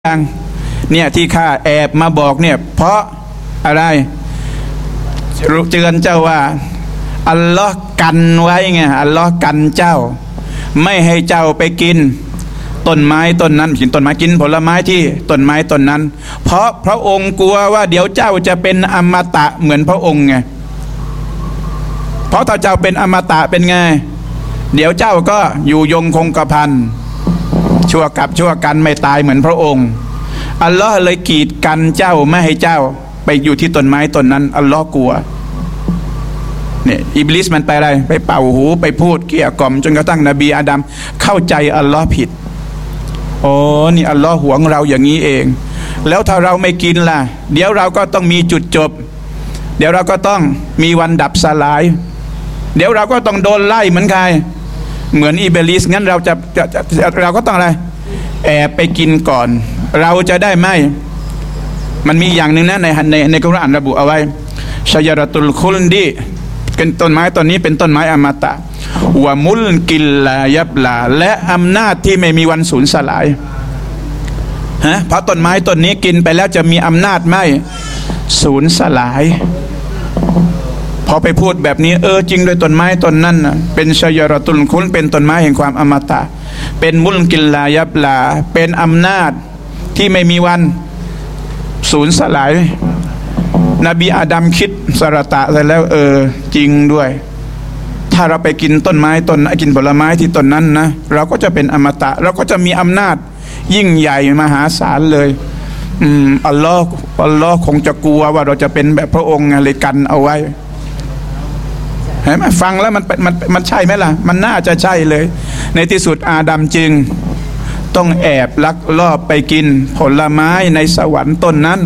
เนี่ยที่ข้าแอบมาบอกเนี่ยเพราะอะไรเตือนเจ้าว่าอัลลอฮ์กันไว้ไงอัลลอฮ์กันเจ้าไม่ให้เจ้าไปกินต้นไม้ต้นนั้นกินต้นไม้กินผลไม้ที่ต้นไม้ต้นนั้นเพราะพระองค์กลัวว่าเดี๋ยวเจ้าจะเป็นอมตะเหมือนพระองค์ไงเพราะถ้าเจ้าเป็นอมตะเป็นไงเดี๋ยวเจ้าก็อยู่ยงคงกระพันชั่วกับชั่วกันไม่ตายเหมือนพระองค์อัลลอฮ์เลยกีดกันเจ้าไม่ให้เจ้าไปอยู่ที่ต้นไม้ต้นนั้นอัลลอฮ์กลัวเนี่ยอิบลิสมันไปอะไรไปเป่าหูไปพูดเกลี้ยกล่อมจนกระทั่งนบีอาดัมเข้าใจอัลลอฮ์ผิดโอ้นี่อัลลอฮ์หวงเราอย่างนี้เองแล้วถ้าเราไม่กินล่ะเดี๋ยวเราก็ต้องมีจุดจบเดี๋ยวเราก็ต้องมีวันดับสลายเดี๋ยวเราก็ต้องโดนไล่เหมือนใครเหมือนอิบลิสงั้นเราก็ต้องอะไรแอบไปกินก่อนเราจะได้ไม่มันมีอย่างหนึ่งนะในกุรอานระบุเอาไว้ชะญะเราะตุลคุลดีเป็นต้นไม้ต้นนี้เป็นต้นไม้อมตะวะมุลกิลลายับลาและอำนาจที่ไม่มีวันสูญสลายเพราะต้นไม้ต้นนี้กินไปแล้วจะมีอำนาจไม่สูญสลายพอไปพูดแบบนี้จริงโดยต้นไม้ต้นนั้นนะเป็นชะญะเราะตุลคุลเป็นต้นไม้แห่งความอมตะเป็นมุลกิลลายับลาเป็นอำนาจที่ไม่มีวันสูญสลายนบีอาดัมคิดสระตะเสร็จแล้วจริงด้วยถ้าเราไปกินต้นไม้ต้นกินผลไม้ที่ต้นนั้นนะเราก็จะเป็นอมตะเราก็จะมีอำนาจยิ่งใหญ่มหาศาลเลยอัลลอฮ์คงจะกลัวว่าเราจะเป็นแบบพระองค์เลยกันเอาไว้เห็นไหมฟังแล้วมันใช่ไหมล่ะมันน่าจะใช่เลยในที่สุดอาดัมจึงต้องแอบลักลอบไปกินผลไม้ในสวรรค์ต้นนั้น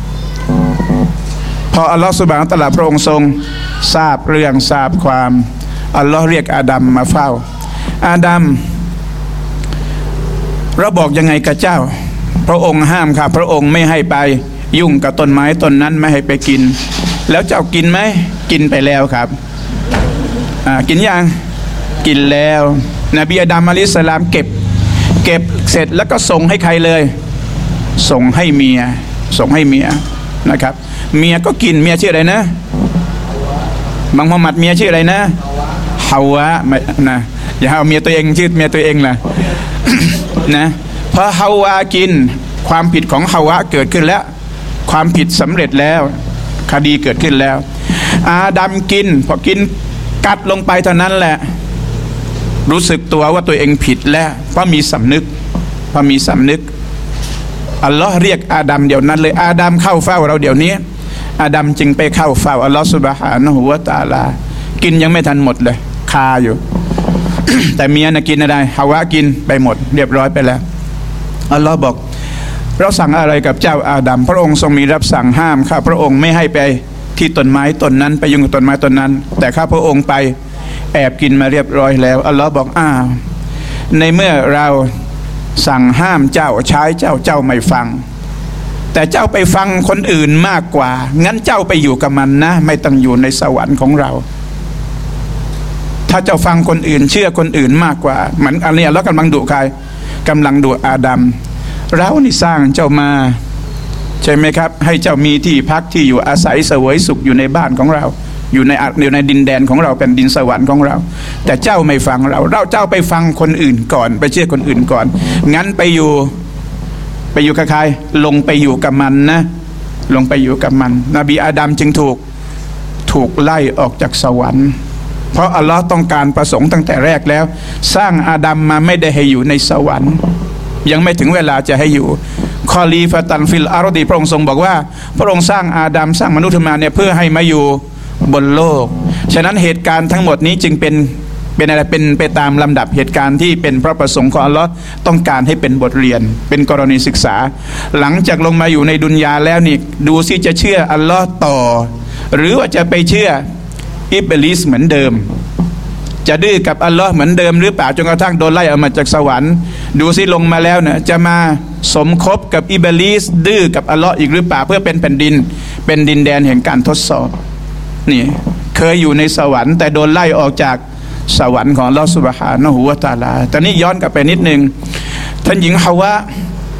พออัลลอฮฺซุบฮานะฮูวะตะอาลาพระองค์ทรงทราบเรื่องทราบความอัลลอฮ์เรียกอาดัมมาเฝ้าอาดัมเราบอกยังไงกับเจ้าพระองค์ห้ามค่ะพระองค์ไม่ให้ไปยุ่งกับต้นไม้ต้นนั้นไม่ให้ไปกินแล้วเจ้ากินไหมกินไปแล้วครับกินยังกินแล้วนบีอาดัมอะลัยฮิสสลามเก็บเสร็จแล้วก็ส่งให้ใครเลยส่งให้เมียนะครับเมียก็กินเมียชื่ออะไรนะบังมุฮัมมัดเมียชื่ออะไรนะฮาวะนะอย่าเอาเมียตัวเองชื่อเมียตัวเองล่ะ นะพอฮาวะกินความผิดของฮาวะเกิดขึ้นแล้วความผิดสำเร็จแล้วคดีเกิดขึ้นแล้วอาดัมกินพอกินกัดลงไปเท่านั้นแหละรู้สึกตัวว่าตัวเองผิดแล้วเพราะมีสำนึกอัลลอฮ์เรียกอาดัมเดี๋ยวนั้นเลยอาดัมเข้าเฝ้าเราเดี๋ยวนี้อาดัมจึงไปเข้าเฝ้าอัลลอฮ์ซุบฮานะฮูวะตะอาลากินยังไม่ทันหมดเลยคาอยู่ แต่เมียน่ะกินอะไรฮาวะกินไปหมดเรียบร้อยไปแล้วอัลลอฮ์บอกเราสั่งอะไรกับเจ้าอาดัมพระองค์ทรงมีรับสั่งห้ามข้าพระองค์ไม่ให้ไปที่ต้นไม้ต้นนั้นไปยุ่งกับต้นไม้ต้นนั้นแต่ข้าพระองค์ไปแอบกินมาเรียบร้อยแล้วอัลลอฮ์บอกในเมื่อเราสั่งห้ามเจ้าใช้เจ้าไม่ฟังแต่เจ้าไปฟังคนอื่นมากกว่างั้นเจ้าไปอยู่กับมันนะไม่ต้องอยู่ในสวรรค์ของเราถ้าเจ้าฟังคนอื่นเชื่อคนอื่นมากกว่าเหมือนอันนี้แล้วกำลังดุใครกำลังดุอาดัมเรานี่สร้างเจ้ามาใช่ไหมครับให้เจ้ามีที่พักที่อยู่อาศัยเสวยสุขอยู่ในบ้านของเราอยู่ในดินแดนของเราเป็นดินสวรรค์ของเราแต่เจ้าไม่ฟังเราเจ้าไปฟังคนอื่นก่อนไปเชื่อคนอื่นก่อนงั้นไปอยู่กับใครลงไปอยู่กับมันนะลงไปอยู่กับมันนบีอาดัมจึงถูกไล่ออกจากสวรรค์เพราะอัลลอฮ์ต้องการประสงค์ตั้งแต่แรกแล้วสร้างอาดัมมาไม่ได้ให้อยู่ในสวรรค์ยังไม่ถึงเวลาจะให้อยู่คอลีฟะตันฟิลอาร์ดีพระองค์ทรงบอกว่าพระองค์สร้างอาดัมสร้างมนุษย์มาเนี่ยเพื่อให้มาอยู่บนโลกฉะนั้นเหตุการณ์ทั้งหมดนี้จึงเป็นอะไรเป็นไปตามลำดับเหตุการณ์ที่เป็นพระประสงค์ของอัลลอฮ์ต้องการให้เป็นบทเรียนเป็นกรณีศึกษาหลังจากลงมาอยู่ในดุนยาแล้วนี่ดูสิจะเชื่ออัลลอฮ์ต่อหรือว่าจะไปเชื่ออิบลิสเหมือนเดิมจะดื้อกับอัลลอฮ์เหมือนเดิมหรือเปล่าจนกระทั่งโดนไล่ออกมาจากสวรรค์ดูสิลงมาแล้วเนี่ยจะมาสมคบกับอิบลิสดื้อกับอัลลอฮ์อีกหรือเปล่าเพื่อเป็นแผ่นดินเป็นดินแดนแห่งการทดสอบนี่เคยอยู่ในสวรรค์แต่โดนไล่ออกจากสวรรค์ของอัลเลาะห์ซุบฮานะฮูวะตะอาลาตอนนี้ย้อนกลับไปนิดนึงท่านหญิงฮาวะ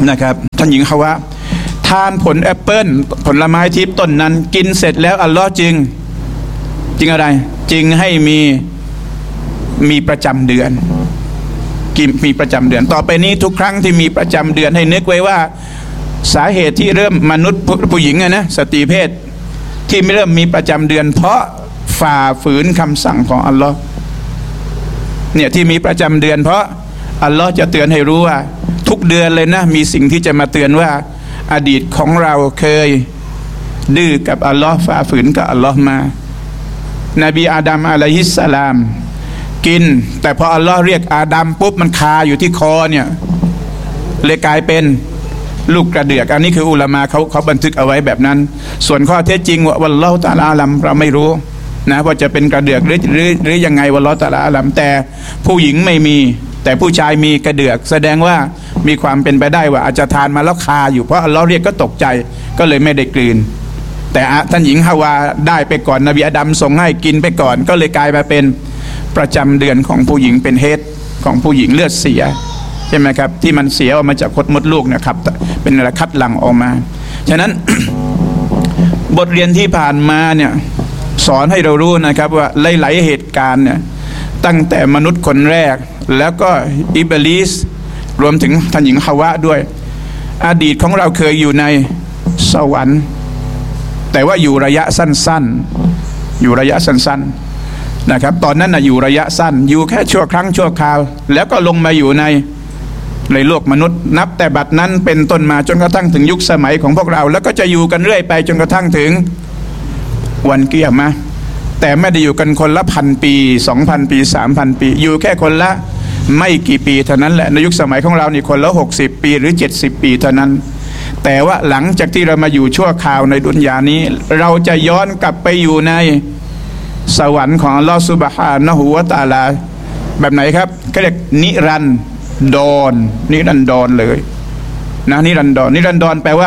นะครับท่านหญิงฮาวะทานผลแอปเปิ้ลผลไม้ทิพย์ต้นนั้นกินเสร็จแล้วอัลลอฮ์จึงอะไรจึงให้มีประจำเดือนกินมีประจำเดือนต่อไปนี้ทุกครั้งที่มีประจำเดือนให้นึกไว้ว่าสาเหตุที่เริ่มมนุษย์ผู้หญิงนะสตรีเพศที่ไม่เริ่มมีประจำเดือนเพราะฝ่าฝืนคำสั่งของอัลลอฮ์เนี่ยที่มีประจำเดือนเพราะอัลลอฮ์จะเตือนให้รู้ว่าทุกเดือนเลยนะมีสิ่งที่จะมาเตือนว่าอดีตของเราเคยดื้อกับอัลลอฮ์ฝ่าฝืนกับอัลลอฮ์มานบีอาดัมอะลัยฮิสสลามกินแต่พออัลลอฮ์เรียกอาดัมปุ๊บมันคาอยู่ที่คอเนี่ยเลยกลายเป็นลูกกระเดือกอันนี้คืออุลามะเขาบันทึกเอาไว้แบบนั้นส่วนข้อเท็จจริงวัลลอฮุตะอาลาอัลัมเราไม่รู้นะว่าจะเป็นกระเดือกหรือยังไงวัลลอฮุตะอาลาอัลัมแต่ผู้หญิงไม่มีแต่ผู้ชายมีกระเดือกแสดงว่ามีความเป็นไปได้ว่าอาจจะทานมาแล้วคาอยู่เพราะอัลลอฮ์เรียกก็ตกใจก็เลยไม่ได้กลืนแต่ท่านหญิงฮาวาได้ไปก่อนนบีอาดัมส่งให้กินไปก่อนก็เลยกลายมาเป็นประจำเดือนของผู้หญิงเป็นเฮดของผู้หญิงเลือดเสียใช่ไหมครับที่มันเสียออกมาจากมดลูกนะครับเป็นอะไรคัดหลั่งออกมาฉะนั้น บทเรียนที่ผ่านมาเนี่ยสอนให้เรารู้นะครับว่าหลายๆเหตุการณ์เนี่ยตั้งแต่มนุษย์คนแรกแล้วก็อิบลิสรวมถึงท่านหญิงฮาวะด้วยอดีตของเราเคยอยู่ในสวรรค์แต่ว่าอยู่ระยะสั้นๆอยู่ระยะสั้นๆนะครับตอนนั้นอยู่ระยะสั้นอยู่แค่ชั่วครั้งชั่วคราวแล้วก็ลงมาอยู่ในโลกมนุษย์นับแต่บัดนั้นเป็นต้นมาจนกระทั่งถึงยุคสมัยของพวกเราแล้วก็จะอยู่กันเรื่อยไปจนกระทั่งถึงวันกิยามะห์แต่ไม่ได้อยู่กันคนละ 1,000 ปี 2,000 ปี 3,000 ปีอยู่แค่คนละไม่กี่ปีเท่านั้นแหละในยุคสมัยของเรานี่คนละ60 ปีหรือ70 ปีเท่านั้นแต่ว่าหลังจากที่เรามาอยู่ชั่วคราวในดุนยานี้เราจะย้อนกลับไปอยู่ในสวรรค์ของอัลลอฮฺซุบฮานะฮูวะตะอาลาแบบไหนครับก็เรียกนิรันดรเลยนะนิรันดรแปลว่า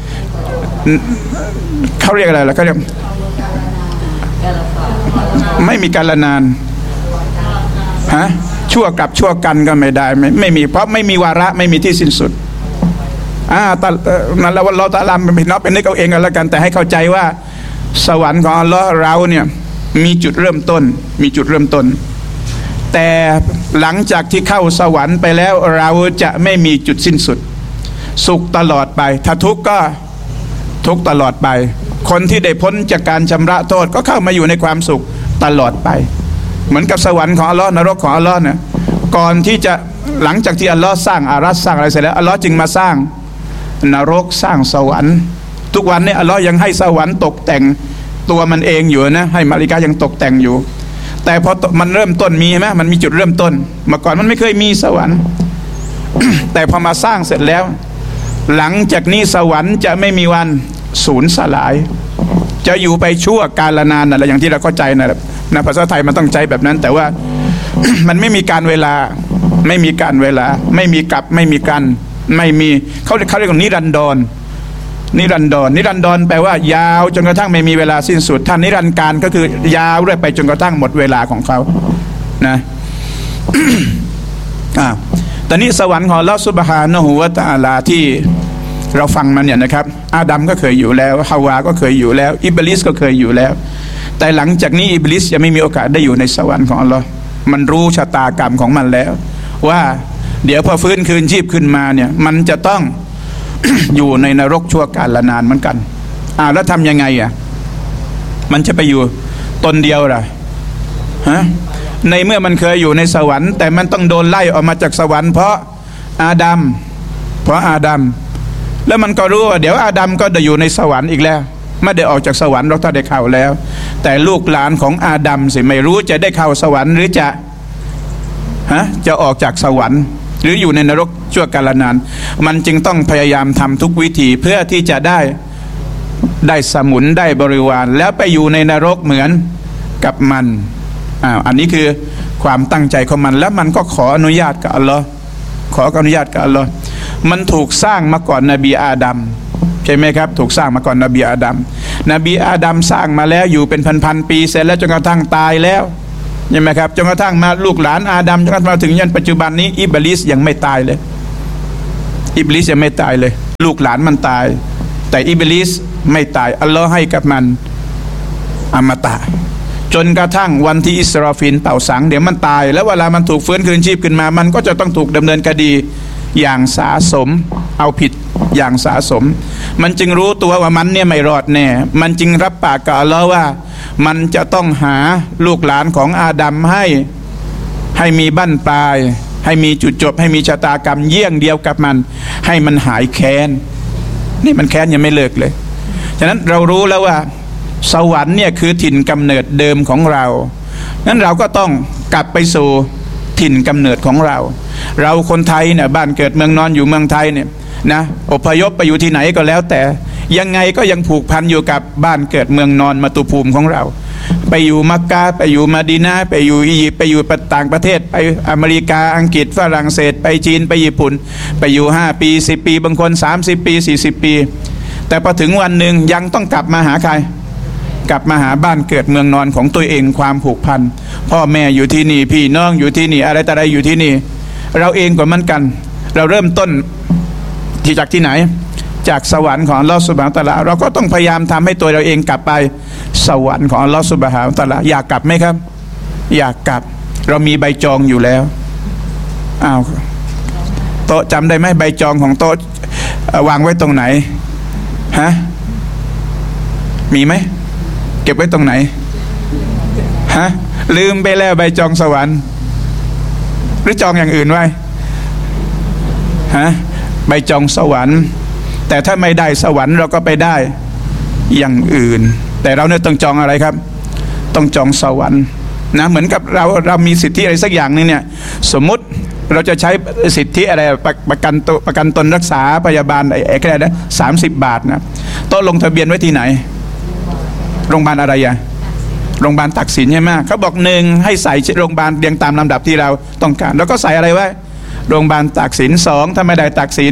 เขาเรียกอะไรล่ะเขาเรียกไม่มีกาลนานฮะชั่วกับชั่วกันก็ไม่ได้ไม่มีเพราะไม่มีวาระไม่มีที่สิ้นสุดนั่นแล้วเราตะลามเป็นนับเป็นนึกเอาเองกันแล้วกันแต่ให้เข้าใจว่าสวรรค์ของอัลลอฮ์เราเนี่ยมีจุดเริ่มต้นแต่หลังจากที่เข้าสวรรค์ไปแล้วเราจะไม่มีจุดสิ้นสุดสุขตลอดไปถ้าทุกข์ก็ทุกข์ตลอดไปคนที่ได้พ้นจากการชำระโทษก็เข้ามาอยู่ในความสุขตลอดไปเหมือนกับสวรรค์ของอัลลอฮ์นรกของอัลลอฮ์เนี่ยก่อนที่จะหลังจากที่อัลลอฮ์สร้างอารัชสร้างอะไรเสร็จแล้วอัลลอฮ์จึงมาสร้างนรกสร้างสวรรค์ทุกวันนี้อัลลอฮ์ยังให้สวรรค์ตกแต่งตัวมันเองอยู่นะให้มาลิกายังตกแต่งอยู่แต่พอมันเริ่มต้นมีไหมมันมีจุดเริ่มต้นเมื่อก่อนมันไม่เคยมีสวรรค์ แต่พอมาสร้างเสร็จแล้วหลังจากนี้สวรรค์จะไม่มีวันสูญสลายจะอยู่ไปชั่วกาลนานอะไรอย่างที่เราเข้าใจนะภาษาไทยมันต้องใจแบบนั้นแต่ว่า มันไม่มีการเวลาไม่มีกับไม่มีกันไม่มีเขาเรียกว่านิรันดรแปลว่ายาวจนกระทั่งไม่มีเวลาสิ้นสุดท่านนิรันดร์การก็คือยาวเรื่อยไปจนกระทั่งหมดเวลาของเขานะ ตอนนี้สวรรค์ของอัลเลาะห์ซุบฮานะฮูวะตะอาลาที่เราฟังมันเนี่ยนะครับอาดัมก็เคยอยู่แล้วฮาวาก็เคยอยู่แล้วอิบลิสก็เคยอยู่แล้วแต่หลังจากนี้อิบลิสจะไม่มีโอกาสได้อยู่ในสวรรค์ของอัลเลาะห์มันรู้ชะตากรรมของมันแล้วว่าเดี๋ยวพอฟื้นคืนชีพขึ้นมาเนี่ยมันจะต้อง อยู่ในนรกชั่วกาลนานเหมือนกันแล้วทำยังไงมันจะไปอยู่ตนเดียวล่ะฮะในเมื่อมันเคยอยู่ในสวรรค์แต่มันต้องโดนไล่ออกมาจากสวรรค์เพราะอาดัมแล้วมันก็รู้ว่าเดี๋ยวอาดัมก็จะอยู่ในสวรรค์อีกแล้วไม่ได้ออกจากสวรรค์เราถ้าได้เข้าแล้วแต่ลูกหลานของอาดัมสิไม่รู้จะได้เข้าสวรรค์หรือจะออกจากสวรรค์หรืออยู่ในนรกชั่วกาลนานมันจึงต้องพยายามทำทุกวิธีเพื่อที่จะได้สมุนได้บริวารแล้วไปอยู่ในนรกเหมือนกับมันอันนี้คือความตั้งใจของมันแล้วมันก็ขออนุญาตกับอัลลอฮ์มันถูกสร้างมาก่อนนบีอาดัมใช่ไหมครับถูกสร้างมาก่อนนบีอาดัมสร้างมาแล้วอยู่เป็นพันปีเสร็จแล้วจนกระทั่งตายแล้วใช่ไหมครับจนกระทั่งมาลูกหลานอาดัมจนกระทั่งมาถึงยันปัจจุบันนี้อิบลิสยังไม่ตายเลยอิบลิสยังไม่ตายเลยลูกหลานมันตายแต่อิบลิสไม่ตายอัลลอฮ์ให้กับมันอมตะจนกระทั่งวันที่อิสราฟิลเป่าสังเดี๋ยวมันตายแล้วเวลามันถูกฟื้นคืนชีพขึ้นมามันก็จะต้องถูกดำเนินคดีอย่างสาสมเอาผิดอย่างสาสมมันจึงรู้ตัวว่ามันเนี่ยไม่รอดแน่มันจึงรับปากกับอัลลอฮ์ว่ามันจะต้องหาลูกหลานของอาดัมให้มีบั้นปลายให้มีจุดจบให้มีชะตากรรมเยี่ยงเดียวกับมันให้มันหายแค้นนี่มันแค้นยังไม่เลิกเลยฉะนั้นเรารู้แล้วว่าสวรรค์เนี่ยคือถิ่นกำเนิดเดิมของเรานั้นเราก็ต้องกลับไปสู่ถิ่นกำเนิดของเราคนไทยเนี่ยบ้านเกิดเมืองนอนอยู่เมืองไทยเนี่ยนะอพยพไปอยู่ที่ไหนก็แล้วแต่ยังไงก็ยังผูกพันอยู่กับบ้านเกิดเมืองนอนมาตุภูมิของเราไปอยู่มักกะไปอยู่มะดีนะห์ไปอยู่อียิปต์ไปอยู่ต่างประเทศไปอเมริกาอังกฤษฝรั่งเศสไปจีนไปญี่ปุ่นไปอยู่5 ปี10 ปีบางคน30 ปี40 ปีแต่พอถึงวันหนึ่งยังต้องกลับมาหาใครกลับมาหาบ้านเกิดเมืองนอนของตัวเองความผูกพันพ่อแม่อยู่ที่นี่พี่น้องอยู่ที่นี่อะไรต่ออะไรอยู่ที่นี่เราเองก็เหมือนกันเราเริ่มต้นที่จากที่ไหนจากสวรรค์ของอัลลอฮฺซุบฮานะฮูวะตะอาลาเราก็ต้องพยายามทำให้ตัวเราเองกลับไปสวรรค์ของอัลลอฮฺซุบฮานะฮูวะตะอาลาอยากกลับไหมครับอยากกลับเรามีใบจองอยู่แล้วอ้าวโต๊ะจำได้ไหมใบจองของโต๊ะวางไว้ตรงไหนฮะมีไหมเก็บไว้ตรงไหนฮะลืมไปแล้วใบจองสวรรค์หรือจองอย่างอื่นไว้ฮะใบจองสวรรค์แต่ถ้าไม่ได้สวรรค์เราก็ไปได้อย่างอื่นแต่เราเนี่ยต้องจองอะไรครับต้องจองสวรรค์นะเหมือนกับเรามีสิทธิอะไรสักอย่างนึงเนี่ยสมมุติเราจะใช้สิทธิอะไรประกันตนรักษาพยาบาลไอ้แค่นั้น30 บาทนะต้องลงทะเบียนไว้ที่ไหนโรงพยาบาลอะไรอะโรงพยาบาลตักสินใช่ไหมเขาบอก1ให้ใส่โรงพยาบาลเรียงตามลำดับที่เราต้องการแล้วก็ใส่อะไรไว้โรงพยาบาลตักสิน2ถ้าไม่ได้ตักสิน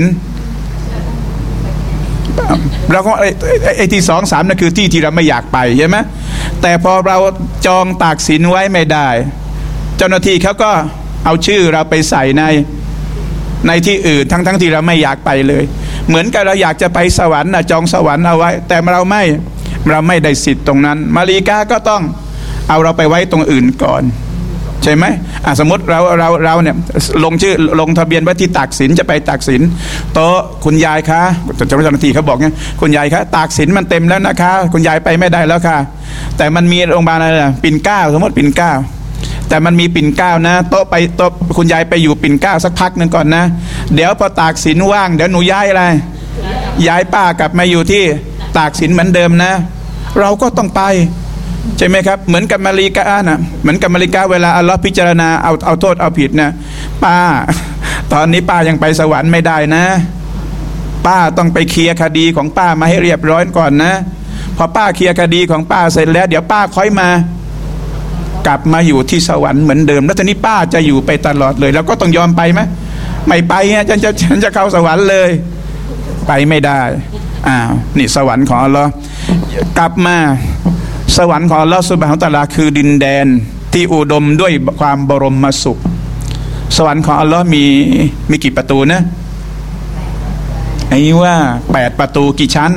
เราก็ไอ้ที่2 3นั่นคือที่เราไม่อยากไปใช่ไหมแต่พอเราจองตักสินไว้ไม่ได้เจ้าหน้าที่เขาก็เอาชื่อเราไปใส่ในที่อื่นทั้งที่เราไม่อยากไปเลยเหมือนกับเราอยากจะไปสวรรค์จองสวรรค์เอาไว้แต่เราไม่ได้สิทธิ์ตรงนั้นมาลีกาก็ต้องเอาเราไปไว้ตรงอื่นก่อนใช่ไหมสมมติเราเนี่ยลงชื่อลงทะเบียนไว้ที่ตากสินจะไปตากสินโต๊ะคุณยายคะเจ้าหน้าที่เขาบอกไงคุณยายคะตากสินมันเต็มแล้วนะคะคุณยายไปไม่ได้แล้วค่ะแต่มันมีโรงพยาบาลอะไรปิ่นเกล้าสมมติปิ่นเกล้าแต่มันมีปิ่นเกล้านะโต๊ะคุณยายไปอยู่ปิ่นเกล้าสักพักหนึ่งก่อนนะเดี๋ยวพอตากสินว่างเดี๋ยวหนูย้ายอะไรย้ายป้ากลับมาอยู่ที่ตากสินเหมือนเดิมนะเราก็ต้องไปใช่ไหมครับเหมือนกับมาลีกานะเหมือนกับมาลีกาเวลาอัลลอฮ์พิจารณาเอาโทษเอาผิดนะป้าตอนนี้ป้ายังไปสวรรค์ไม่ได้นะป้าต้องไปเคลียร์คดีของป้ามาให้เรียบร้อยก่อนนะพอป้าเคลียร์คดีของป้าเสร็จแล้วเดี๋ยวป้าค่อยมากลับมาอยู่ที่สวรรค์เหมือนเดิมแล้วทีนี้ป้าจะอยู่ไปตลอดเลยแล้วก็ต้องยอมไปไหมไม่ไปฮะฉันจะเข้าสวรรค์เลยไปไม่ได้นี่สวรรค์ของอัลลอฮ์กลับมาสวรรค์ของอัลลอฮ์ซุบฮานะฮูวะตะอาลาคือดินแดนที่อุดมด้วยความบรมสุขสวรรค์ของอัลลอฮ์มีกี่ประตูนะไอ้ว่า8 ประตูกี่ชั้น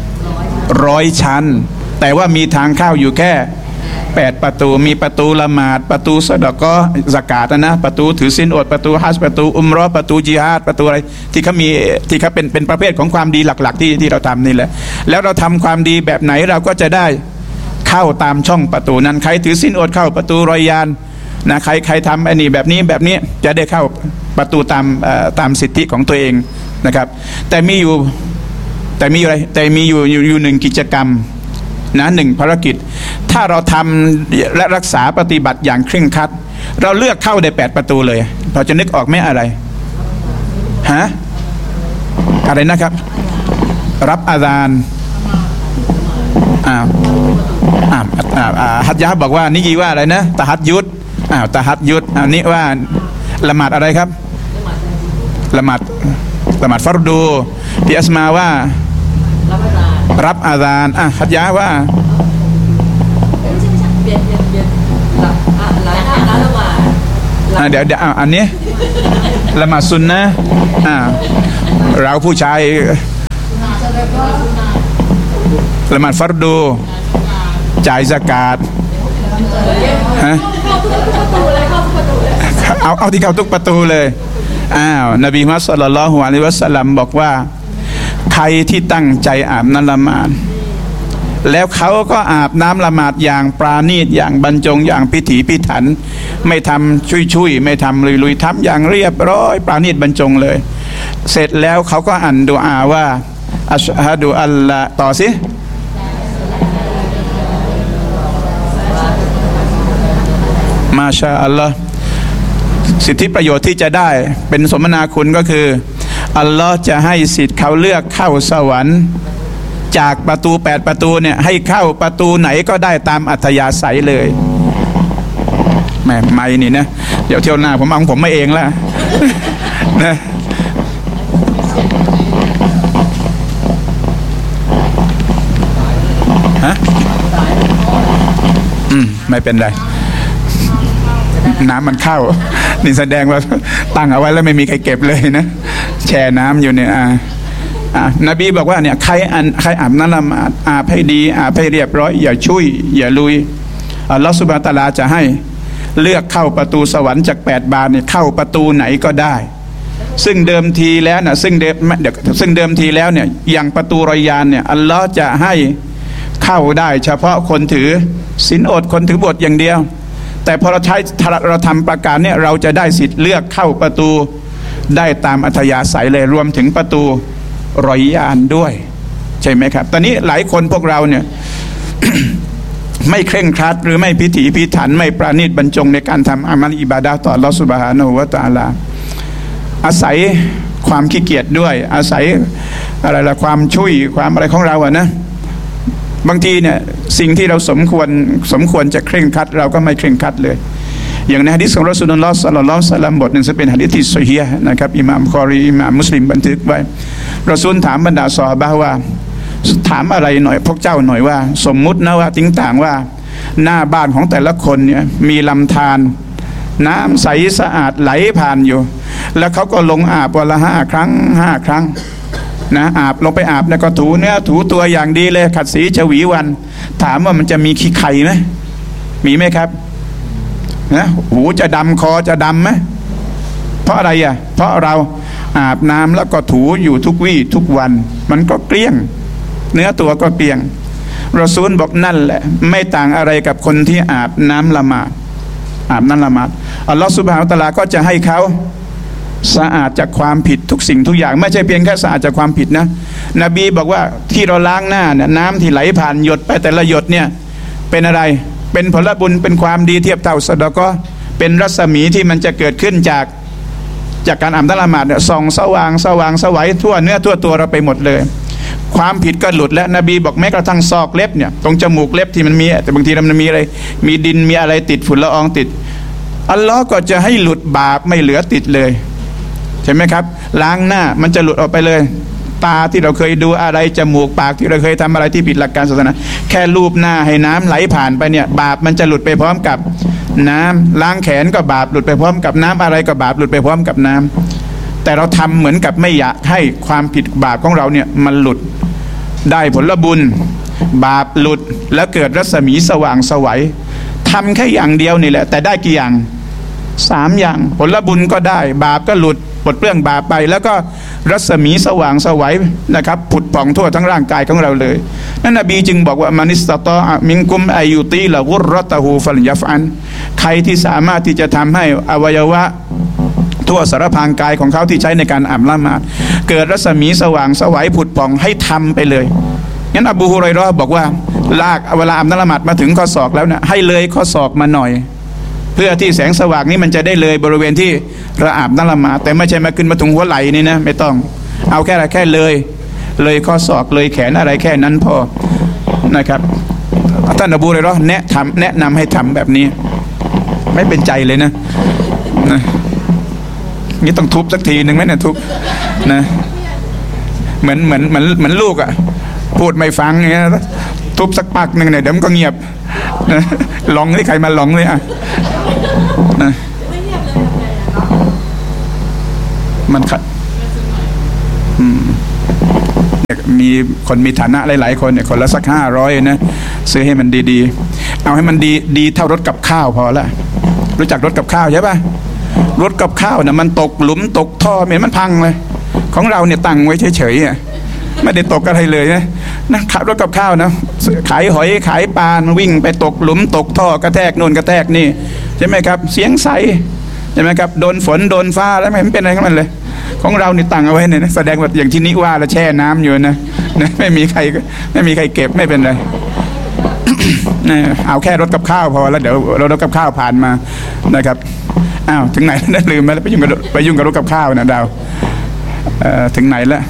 100 ชั้นแต่ว่ามีทางเข้าอยู่แค่8 ประตูมีประตูละหมาดประตูซะดะกอฮ์ซะกาตนะประตูถือศีลอดประตูฮัจญ์ประตูอุมเราะห์ประตูญิฮาดประตูอะไรที่เขาเป็นประเภทของความดีหลักๆที่เราทำนี่แหละแล้วเราทำความดีแบบไหนเราก็จะได้เข้าตามช่องประตูนั้นใครถือศีลอดเข้าประตูรอยยานนะใครทำอันนี้แบบนี้จะได้เข้าประตูตามสิทธิของตัวเองนะครับแต่มีอยู่1 กิจกรรมนะ1 ภารกิจถ้าเราทำและรักษาปฏิบัติอย่างเคร่งครัดเราเลือกเข้าได้8 ประตูเลยพอจะนึกออกไหมอะไรฮะอะไรนะครับรับอาซานฮัจญะบอกว่านี่กี่ว่าอะไรนะตะฮัดยุดตะฮัดยุดอันนี้ว่าละหมาดอะไรครับละหมาดฟัรดูพี่อัสมาว่ารับอาซานฮัจญะว่าเดี๋ยวอันนี้ละหมาดซุนนะห์เราผู้ชายละหมาดฟัรดูจ่ายซะกาตฮะเอาที่เข้าทุกประตูเลยนบีมุฮัมมัด ศ็อลลัลลอฮุอะลัยฮิวะซัลลัมบอกว่าใครที่ตั้งใจอาบน้ำละหมาดแล้วเขาก็อาบน้ำละหมาดอย่างปราณีตอย่างบรรจงอย่างพิถีพิถันไม่ทำชุยๆไม่ทำลุยๆทำอย่างเรียบร้อยปราณีตบรรจงเลยเสร็จแล้วเขาก็อ่านดุอาว่าอัชฮะดุอัลลาต่อสิมาชาอัลลอฮ์สิทธิประโยชน์ที่จะได้เป็นสมนาคุณก็คืออัลลอฮ์จะให้สิทธิ์เขาเลือกเข้าสวรรค์จากประตู8ประตูเนี่ยให้เข้าประตูไหนก็ได้ตามอัธยาศัยเลยแม่ไม่นี่นะเดี๋ยวเที่ยวหน้าผมเอาผมไม่เองละนะฮะไม่เป็นไรน้ำมันเข้านี่แสดงว่าตั้งเอาไว้แล้วไม่มีใครเก็บเลยนะแช่น้ำอยู่เนี่ยนบีบอกว่าเนี่ยใครอาบน้ำละหมาดอาบให้ดีอาบให้เรียบร้อยอย่าชุยอย่าลุยอัลลอฮฺซุบฮานะฮูวะตะอาลาจะให้เลือกเข้าประตูสวรรค์จาก8 บานเนี่ยเข้าประตูไหนก็ได้ซึ่งเดิมทีแล้วนะซึ่งเดิมทีแล้วเนี่ยอย่างประตูรอยยานเนี่ยอัลลอฮฺจะให้เข้าได้เฉพาะคนถือศีลอดคนถือบทอย่างเดียวแต่พอเราทำประการเนี่ยเราจะได้สิทธิ์เลือกเข้าประตูได้ตามอัธยาศัยเลยรวมถึงประตูรอยยานด้วยใช่ไหมครับตอนนี้หลายคนพวกเราเนี่ย ไม่เคร่งครัดหรือไม่พิถีพิถันไม่ประณีตบรรจงในการทำอามัลอิบาดะห์ต่ออัลเลาะห์ซุบฮานะฮูวะตะอาลาอาศัยความขี้เกียจด้วยอาศัยอะไรละความชุยความอะไรของเราอะนะบางทีเนี่ยสิ่งที่เราสมควรจะเคร่งครัดเราก็ไม่เคร่งครัดเลยอย่างในหะดีษของรอซูลุลลอฮ์ ศ็อลลัลลอฮุอะลัยฮิวะซัลลัมบทหนึ่งซึ่งเป็นหะดีษที่ซอฮีฮ์นะครับอิหม่ามบุคอรีอิหม่ามมุสลิมบันทึกไว้รอซูลถามบรรดาซอฮาบะห์ว่าถามอะไรหน่อยพวกเจ้าหน่อยว่าสมมุตินะว่าติ้งต่างว่าหน้าบ้านของแต่ละคนเนี่ยมีลำธารน้ำใสสะอาดไหลผ่านอยู่แล้วเขาก็ลงอาบวันละ5 ครั้งนะอาบลงไปอาบแล้วก็ถูเนื้อถูตัวอย่างดีเลยขัดสีฉวีวันถามว่ามันจะมีขี้ไข่ไหมมีไหมครับนะหูจะดำคอจะดำไหมเพราะอะไรเพราะเราอาบน้ำแล้วก็ถูอยู่ทุกวี่ทุกวันมันก็เกลี้ยงเนื้อตัวก็เกลี้ยงรอซูลบอกนั่นแหละไม่ต่างอะไรกับคนที่อาบน้ำละหมาดอาบน้ำละหมาดอัลลอฮฺซุบฮานะฮูวะตะอาลาก็จะให้เขาสะอาดจากความผิดทุกสิ่งทุกอย่างไม่ใช่เพียงแค่สะอาดจากความผิดนะนบีบอกว่าที่เราล้างหน้าเนี่ยน้ำที่ไหลผ่านหยดไปแต่ละหยดเนี่ยเป็นอะไรเป็นผลบุญเป็นความดีเทียบเท่าสะดอกอเป็นรัศมีที่มันจะเกิดขึ้นจากการอาบน้ำละหมาดเนี่ยส่องสว่างสวัยทั่วเนื้อทั่วตัวเราไปหมดเลยความผิดก็หลุดและนบีบอกแม้กระทั่งซอกเล็บเนี่ยตรงจมูกเล็บที่มันมีแต่บางทีมันมีอะไรมีดินมีอะไรติดฝุ่นละอองติดอัลลอฮ์ก็จะให้หลุดบาปไม่เหลือติดเลยใช่ไหมครับล้างหน้ามันจะหลุดออกไปเลยตาที่เราเคยดูอะไรจมูกปากที่เราเคยทำอะไรที่ผิดหลักการศาสนาแค่ลูบหน้าให้น้ำไหลผ่านไปเนี่ยบาปมันจะหลุดไปพร้อมกับน้ำล้างแขนก็บาปหลุดไปพร้อมกับน้ำอะไรก็บาปหลุดไปพร้อมกับน้ำแต่เราทำเหมือนกับไม่อยากให้ความผิดบาปของเราเนี่ยมันหลุดได้ผลบุญบาปหลุดแล้วเกิดรัศมีสว่างไสวทำแค่อย่างเดียวนี่แหละแต่ได้กี่อย่าง3 อย่างผลบุญก็ได้บาปก็หลุดปลดเปลื้องบาปไปแล้วก็รัศมีสว่างไสวนะครับผุดผ่องทั่วทั้งร่างกายของเราเลยนั่นนบีจึงบอกว่ามานิสตอมิงกุมอายุตีละกุรตะฮูฟัลยัฟอันใครที่สามารถที่จะทำให้อวัยวะทั่วสารพางกายของเขาที่ใช้ในการอาบละหมาดเกิดรัศมีสว่างไสวผุดผ่องให้ทำไปเลยงั้นอบูฮุรอยเราะห์บอกว่าลากเวลาอาบน้ำละหมาดมาถึงข้อศอกแล้วเนี่ยให้เลยข้อศอกมาหน่อยเพื่อที่แสงสว่างนี้มันจะได้เลยบริเวณที่เราอาบน้ำละหมาดแต่ไม่ใช่มาขึ้นมาถึงหัวไหล่นี่นะไม่ต้องเอาแค่เลยข้อศอกเลยแขนอะไรแค่นั้นพอนะครับท่านอบูฮุรอยเราะห์แนะนำให้ทำแบบนี้ไม่เป็นใจเลยนะนี่ต้องทุบสักทีหนึ่งไหมเนี่ยทุบนะเหมือนลูกอ่ะพูดไม่ฟังอย่างเงี้ยทุบสักปักหนึ่งเนี่ยเดี๋ยวมันก็เงียบนะลองให้ใครมาลองเลยอ่ะนะมันขัดมีคนมีฐานะหลายๆคนเนี่ยคนละสัก500นะซื้อให้มันดีๆเอาให้มันดีเท่ารถกับข้าวพอละรู้จักรถกับข้าวใช่ป่ะรถกับข้าวเนี่ยมันตกหลุมตกท่อมันพังเลยของเราเนี่ยตั้งไว้เฉยๆไม่ได้ตกอะไรเลยนะขับรถกับข้าวนะขายหอยขายปลาวิ่งไปตกหลุมตกท่อกระแทกโน่นกระแทกนี่ใช่ไหมครับเสียงใสใช่ไหมครับโดนฝนโดนฟ้าแล้วไม่เป็นอะไรของมันเลยของเรานี่ตั้งเอาไว้เนี่ยแสดงว่าอย่างที่นิว่าแล้วแช่น้ำอยู่นะไม่มีใครเก็บไม่เป็นไร เอาแค่รถกับข้าวพอแล้วเดี๋ยวรถกับข้าวผ่านมานะครับอ้าวถึงไหนแล้วลืมแล้วไปยุ่งกับรถกับข้าวนะดาวถึงไหนแล้ว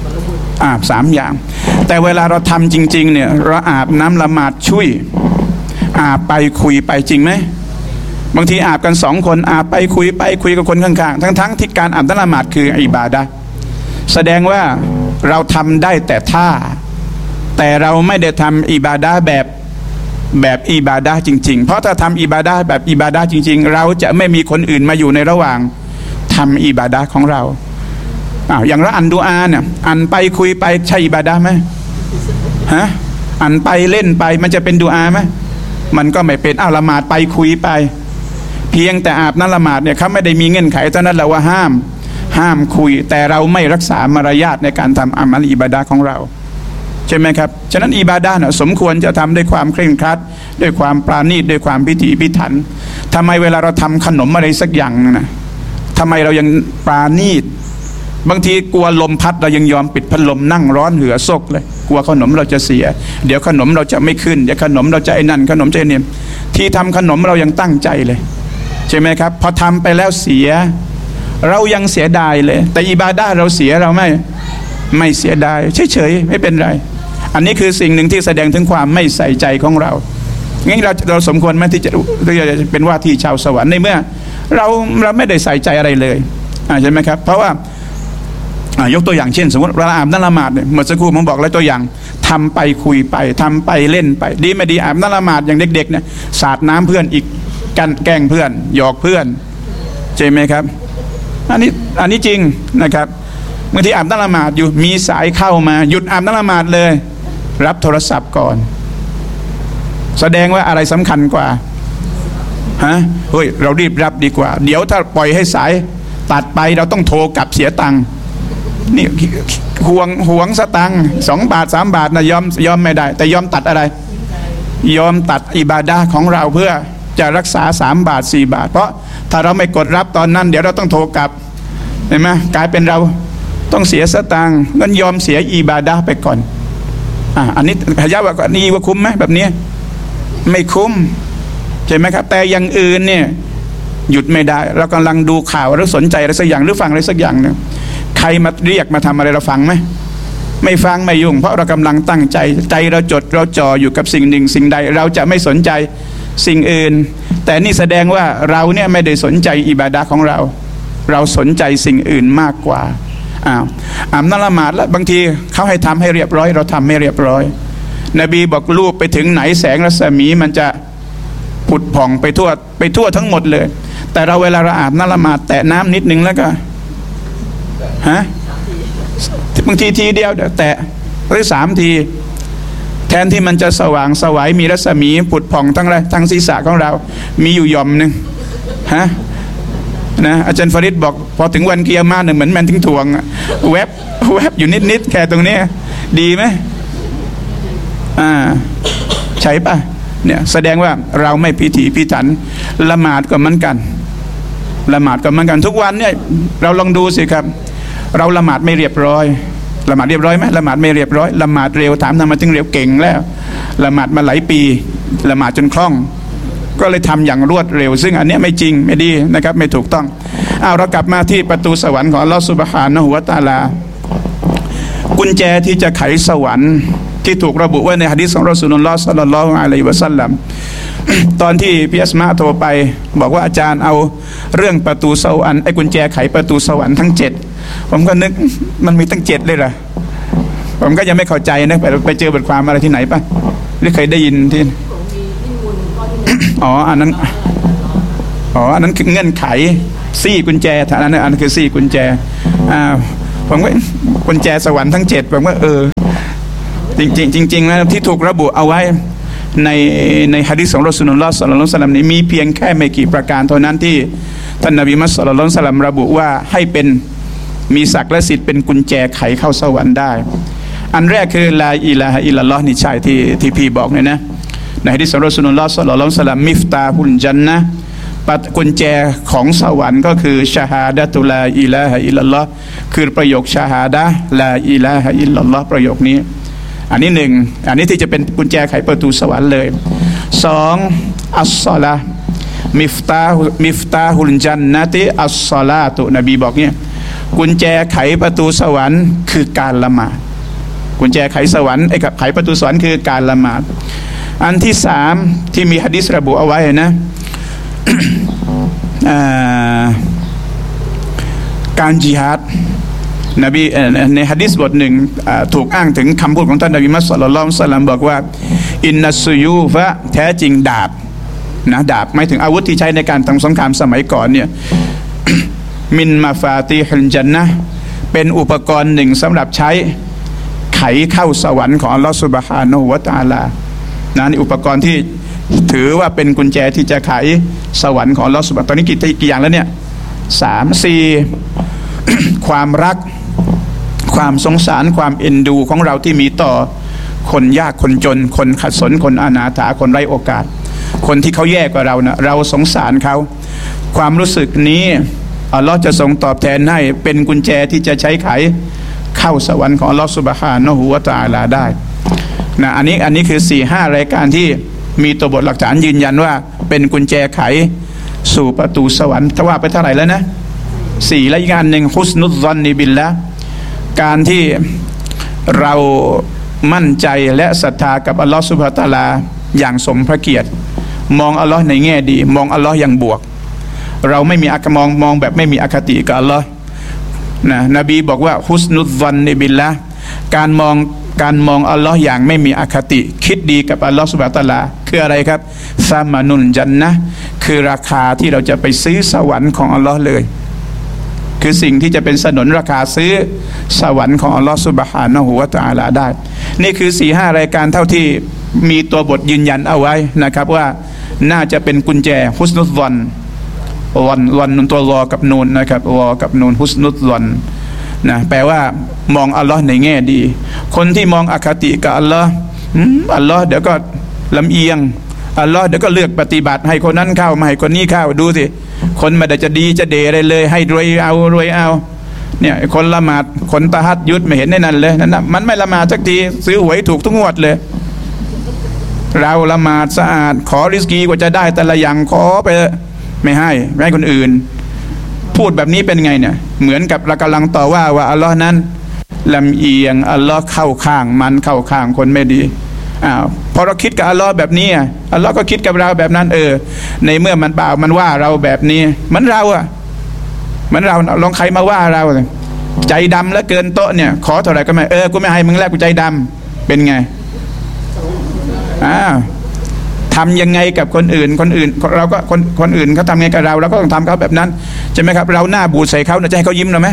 3 อย่างแต่เวลาเราทำจริงๆเนี่ยเราอาบน้ำละหมาดช่วยอาบไปคุยไปจริงไหมบางทีอาบกัน2 คนอาบไปคุยกับคนข้างๆทั้งที่การอาบน้ำละหมาดคืออิบาดะห์แสดงว่าเราทำได้แต่ท่าแต่เราไม่ได้ทำอิบาดะห์แบบอิบาดะห์จริงๆเพราะถ้าทำอิบาดะห์แบบอิบาดะห์จริงๆเราจะไม่มีคนอื่นมาอยู่ในระหว่างทำอิบาดะห์ของเราอย่างเราอ่านดุอาเนี่ยอ่านไปคุยไปใช่อิบาดะห์ไหมอ่านไปเล่นไปมันจะเป็นดุอาไหมมันก็ไม่เป็นละหมาดไปคุยไปเพียงแต่อาบน้ำละหมาดเนี่ยเขาไม่ได้มีเงื่อนไขเท่านั้นแหละว่าห้ามคุยแต่เราไม่รักษามารยาทในการทำอามัลอิบาดะห์ของเราใช่ไหมครับฉะนั้นอิบาดะห์สมควรจะทำด้วยความเคร่งครัดด้วยความปราณีตด้วยความพิถีพิถันทำไมเวลาเราทำขนมอะไรสักอย่างนะทำไมเรายังปราณีตบางทีกลัวลมพัดเรายังยอมปิดพัดลมนั่งร้อนเหือซกเลยกลัวขนมเราจะเสียเดี๋ยวขนมเราจะไม่ขึ้นเดี๋ยวขนมเราจะไอ้นั่นขนมจะเนี่ยที่ทำขนมเรายังตั้งใจเลยใช่ไหมครับพอทำไปแล้วเสียเรายังเสียดายเลยแต่อิบาดะห์เราเสียเราไม่เสียดายเฉยๆไม่เป็นไรอันนี้คือสิ่งหนึ่งที่แสดงถึงความไม่ใส่ใจของเรางั้นเราสมควรไหมที่จะเป็นว่าที่ชาวสวรรค์ในเมื่อเราไม่ได้ใส่ใจอะไรเลยใช่ไหมครับเพราะว่ายกตัวอย่างเช่นสมมติเราอาบน้ำละหมาดเนี่ยเมื่อสักครู่ผมบอกแล้วตัวอย่างทำไปคุยไปทำไปเล่นไปดีไม่ดีอาบน้ำละหมาดอย่างเด็กๆเนี่ยสาดน้ำเพื่อนอีกกันแกล้งเพื่อนหยอกเพื่อนใช่ไหมครับอันนี้จริงนะครับบางทีอาบน้ำละหมาดอยู่มีสายเข้ามาหยุดอาบน้ำละหมาดเลยรับโทรศัพท์ก่อนแสดงว่าอะไรสำคัญกว่าเฮ้ยเรารีบรับดีกว่าเดี๋ยวถ้าปล่อยให้สายตัดไปเราต้องโทรกลับเสียตังค์นี่ห่วงสตังค์2 บาท 3 บาทนะยอมไม่ได้แต่ยอมตัดอะไรยอมตัดอิบาดะห์ของเราเพื่อจะรักษา3 บาท 4 บาทเพราะถ้าเราไม่กดรับตอนนั้นเดี๋ยวเราต้องโทรกลับเห็นไหมกลายเป็นเราต้องเสียสตังค์งั้นยอมเสียอิบาดะห์ไปก่อนอันนี้พยาว่านี่ว่าคุ้มไหมแบบนี้ไม่คุ้มใช่ไหมครับแต่อย่างอื่นเนี่ยหยุดไม่ได้เรากำลังดูข่าวหรือสนใจอะไรสักอย่างหรือฟังอะไรสักอย่างหนึ่งใครมาเรียกมาทำอะไรเราฟังไหมไม่ฟังไม่ยุ่งเพราะเรากำลังตั้งใจเราจดเราจ่ออยู่กับสิ่งหนึ่งสิ่งใดเราจะไม่สนใจสิ่งอื่นแต่นี่แสดงว่าเราเนี่ยไม่ได้สนใจอิบาดะห์ของเราสนใจสิ่งอื่นมากกว่าอาบน้ำละหมาดแล้วบางทีเขาให้ทำให้เรียบร้อยเราทำไม่เรียบร้อยนบีบอกรูปไปถึงไหนแสงรัศมีมันจะผุดผ่องไปทั่วทั้งหมดเลยแต่เราเวลาเราอาบน้ำละหมาดแตะน้ำนิดนึงแล้วก็บางทีทีเดียวแตะหรือ3 ทีแทนที่มันจะสว่างสวยมีรัศมีผุดผ่องทั้งศีรษะของเรามีอยู่หย่อมนึงนะอาจารย์ฟาริดบอกพอถึงวันเกียร์มาเหมือนแมนทิ้งถ่วงแวบอยู่นิดแค่ตรงนี้ดีไหมใช่ป่ะเนี่ยแสดงว่าเราไม่พิถีพิถันละหมาดก็เหมือนกันทุกวันเนี่ยเราลองดูสิครับเราละหมาดไม่เรียบร้อยละหมาดเรียบร้อยไหมละหมาดไม่เรียบร้อยละหมาดเร็วถามทำไมถึงเร็วเก่งแล้วละหมาดมาหลายปีละหมาดจนคล่องก็เลยทำอย่างรวดเร็วซึ่งอันนี้ไม่จริงไม่ดีนะครับไม่ถูกต้องเรากลับมาที่ประตูสวรรค์ของอัลเลาะห์ซุบฮานะฮูวะตะอาลากุญแจที่จะไขสวรรค์ที่ถูกระบุไว้ในหะดีษของรอซูลุลลอฮ์ศ็อลลัลลอฮุอะลัยฮิวะซัลลัมตอนที่พี่อัสมาโทรไปบอกว่าอาจารย์เอาเรื่องประตูสวรรค์ไอ้กุญแจไขประตูสวรรค์ทั้ง7ผมก็นึกมันมีตั้ง7เลยเหรอผมก็ยังไม่เข้าใจนะไปเจอบทความอะไรที่ไหนป่ะหรือเคยได้ยินที่อันนั้นคือเงื่อนไข4 กุญแจฐานั้นคือ4 กุญแจผมว่ากุญแจสวรรค์ทั้ง7ผมว่าจริงๆนะที่ถูกระบุเอาไว้ในหะดีษของรอซูลุลลอฮ์ ศ็อลลัลลอฮุอะลัยฮิวะซัลลัมนี้มีเพียงแค่ไม่กี่ประการเท่านั้นที่ท่านนบีมุฮัมมัด ศ็อลลัลลอฮุอะลัยฮิวะซัลลัมระบุว่าให้เป็นมีศักดิ์และสิทธิ์เป็นกุญแจไขเข้าสวรรค์ได้อันแรกคือลาอิลาฮะอิลลัลลอฮ์นี่ใช่ที่พี่บอกเนี่ยนะในหะดีษของรอซูลุลลอฮ์ ศ็อลลัลลอฮุอะลัยฮิวะซัลลัมมิฟตาฮุลญันนะห์กุญแจของสวรรค์ก็คือชะฮาดะตุลาอิลาฮะอิลลัลลอฮ์คือประโยคชะฮาดะห์ลาอิลาฮะอิลลัลลอฮ์ประโยคนี้อันนี้หนึ่งอันนี้ที่จะเป็นกุญแจไขประตูสวรรค์เลยสองอัสศอลามิฟตาฮุลญันนะติอัสศอลาตุนบีบอกเนี่ยกุญแจไขประตูสวรรค์คือการละหมาดกุญแจไขสวรรค์ไขประตูสวรรค์คือการละหมาดอันที่สามที่มีหะดีษระบุเอาไว้นะการญิฮาดนบีในหะดีษบทหนึ่งถูกอ้างถึงคำพูดของท่านนบีมุฮัมมัด ศ็อลลัลลอฮุอะลัยฮิวะซัลลัมบอกว่าอินนัสซุยูฟะแท้จริงดาบนะดาบหมายถึงอาวุธที่ใช้ในการทำสงครามสมัยก่อนเนี่ย มินมาฟาติฮิลญันนะห์เป็นอุปกรณ์หนึ่งสำหรับใช้ไขเข้าสวรรค์ของอัลลอฮฺซุบฮานะฮูวะตะอาลานะนี่อุปกรณ์ที่ถือว่าเป็นกุญแจที่จะไขสวรรค์ของอัลลอฮฺซุบฮานะฮูวะตะอาลาตอนนี้กี่อย่างแล้วเนี่ย3-4 ความรักความสงสารความเอ็นดูของเราที่มีต่อคนยากคนจนคนขัดสนคนอนาถาคนไร้โอกาสคนที่เขาแย่กว่าเรานะเราสงสารเขาความรู้สึกนี้อัลลอฮ์จะทรงตอบแทนให้เป็นกุญแจที่จะใช้ไขเข้าสวรรค์ของอัลลอฮ์ซุบฮานะฮูวะตะอาลาได้นะอันนี้คือ 4-5 รายการที่มีตัวบทหลักฐานยืนยันว่าเป็นกุญแจไขสู่ประตูสวรรค์ถ้าว่าไปเท่าไหร่แล้วนะ4และอีกอันหนึ่งฮุสนุซซอนนิบิลละการที่เรามั่นใจและศรัทธากับอัลลอฮฺซุบฮานะฮูวะตะอาลาอย่างสมพระเกียรติมองอัลลอฮ์ในแง่ดีมองอัลลอฮ์อย่างบวกเราไม่มีมองแบบไม่มีอคติกับอัลลอฮ์นะนบีบอกว่าฮุสนุซซอนนิบิลละการมองอัลลอฮ์อย่างไม่มีอคติคิดดีกับอัลลอฮ์ซุบฮานะฮูวะตะอาลาคืออะไรครับซามานุนญันนะห์คือราคาที่เราจะไปซื้อสวรรค์ของอัลลอฮ์เลยคือสิ่งที่จะเป็นสนนราคาซื้อสวรรค์ของอัลลอฮฺซุบฮานะฮูวะตะอาลาได้นี่คือ 4-5 รายการเท่าที่มีตัวบทยืนยันเอาไว้นะครับว่าน่าจะเป็นกุญแจฮุสนุซซอนวันนุนตัวรอกับนูนนะครับรอกับนูนฮุสนุซซอนนะแปลว่ามองอัลลอฮ์ในแง่ดีคนที่มองอคติกับอัลลอฮ์อัลลอฮ์เดี๋ยวก็ลำเอียงอัลลอฮ์เดี๋ยวก็เลือกปฏิบัติให้คนนั้นเข้ามาให้คนนี้เข้าดูสิคนไม่ได้จะดีจะเดอะไรเลยให้รวยเอาเนี่ยคนละหมาดคนตะฮัดยุดไม่เห็นในนั้นเลยนั่นนะมันไม่ละหมาดสักทีซื้อหวยถูกทุกงวดเลยเราละหมาดสะอาดขอริสกีกว่าจะได้แต่ละอย่างขอไปไม่ให้คนอื่นพูดแบบนี้เป็นไงเนี่ยเหมือนกับเรากำลังต่อว่าอัลลอฮ์นั้นลำเอียงอัลลอฮ์เข้าข้างมันเข้าข้างคนไม่ดีพอเราคิดกับอัลลอฮ์แบบนี้อัลลอฮ์ก็คิดกับเราแบบนั้นในเมื่อมันบ่าวมันว่าเราแบบนี้มันเราลองใครมาว่าเราใจดำแล้วเกินโต๊ะเนี่ยขอเท่าไหร่ก็ไม่กูไม่ให้มึงแล้วกูใจดำเป็นไงทำยังไงกับคนอื่นเราก็คนอื่นเขาทำไงกับเราก็ต้องทำเขาแบบนั้นใช่ไหมครับเราหน้าบูดใส่เขาจะให้เขายิ้มหรือไหม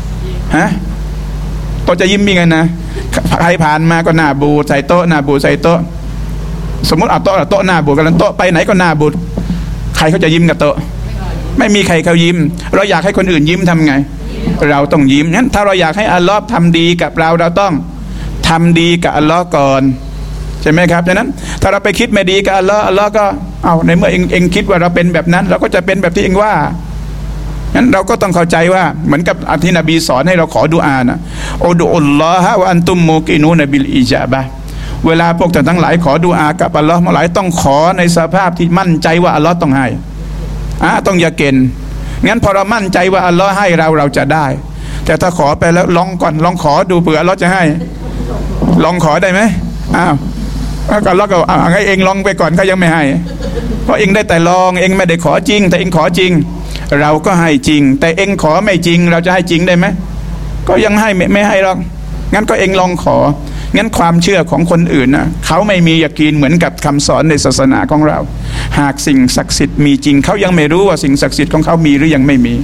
โต๊ะจะยิ้มยังไงนะใครผ่านมาก็หน้าบูดใส่โต๊ะหน้าบูดใส่โต๊ะสมมติเอาโต๊ะหน้าบูดกันโต๊ะไปไหนก็หน้าบูดใครเขาจะยิ้มกับโต๊ะไม่มีใครเขายิ้มเราอยากให้คนอื่นยิ้มทำไงเราต้องยิ้มงั้นถ้าเราอยากให้อัลลอฮ์ทำดีกับเราต้องทำดีกับอัลลอฮ์ก่อนใช่ไหมครับดังนั้นถ้าเราไปคิดไม่ดีกับอัลลอฮ์ก็เอาในเมื่อเองคิดว่าเราเป็นแบบนั้นเราก็จะเป็นแบบที่เองว่างั้นเราก็ต้องเข้าใจว่าเหมือนกับที่นบีสอนให้เราขอดุอานะอูดุอัลลอฮะวะอันตุมมูกินูนบิลอิจาบะเวลาพวกท่านทั้งหลายขอดุอากับอัลลอฮ์เมื่อไหร่ต้องขอในสภาพที่มั่นใจว่าอัลลอฮ์ต้องให้ต้องอย่าเก่งงั้นพอเรามั่นใจว่าอัลลอฮ์ให้เราจะได้แต่ถ้าขอไปแล้วลองขอดูเผื่ออัลลอฮ์จะให้ลองขอได้ไหมก็อัลลอฮ์ก็ให้เองลองไปก่อนเขายังไม่ให้เพราะเองได้แต่ลองเองไม่ได้ขอจริงแต่เองขอจริงเราก็ให้จริงแต่เองขอไม่จริงเราจะให้จริงได้ไหมก็ยังให้ไม่ให้หรอกงั้นก็เองลองของั้นความเชื่อของคนอื่นนะเขาไม่มียะกีนเหมือนกับคำสอนในศาสนาของเราหากสิ่งศักดิ์สิทธิ์มีจริงเขายังไม่รู้ว่าสิ่งศักดิ์สิทธิ์ของเขามีหรือยังไม่มี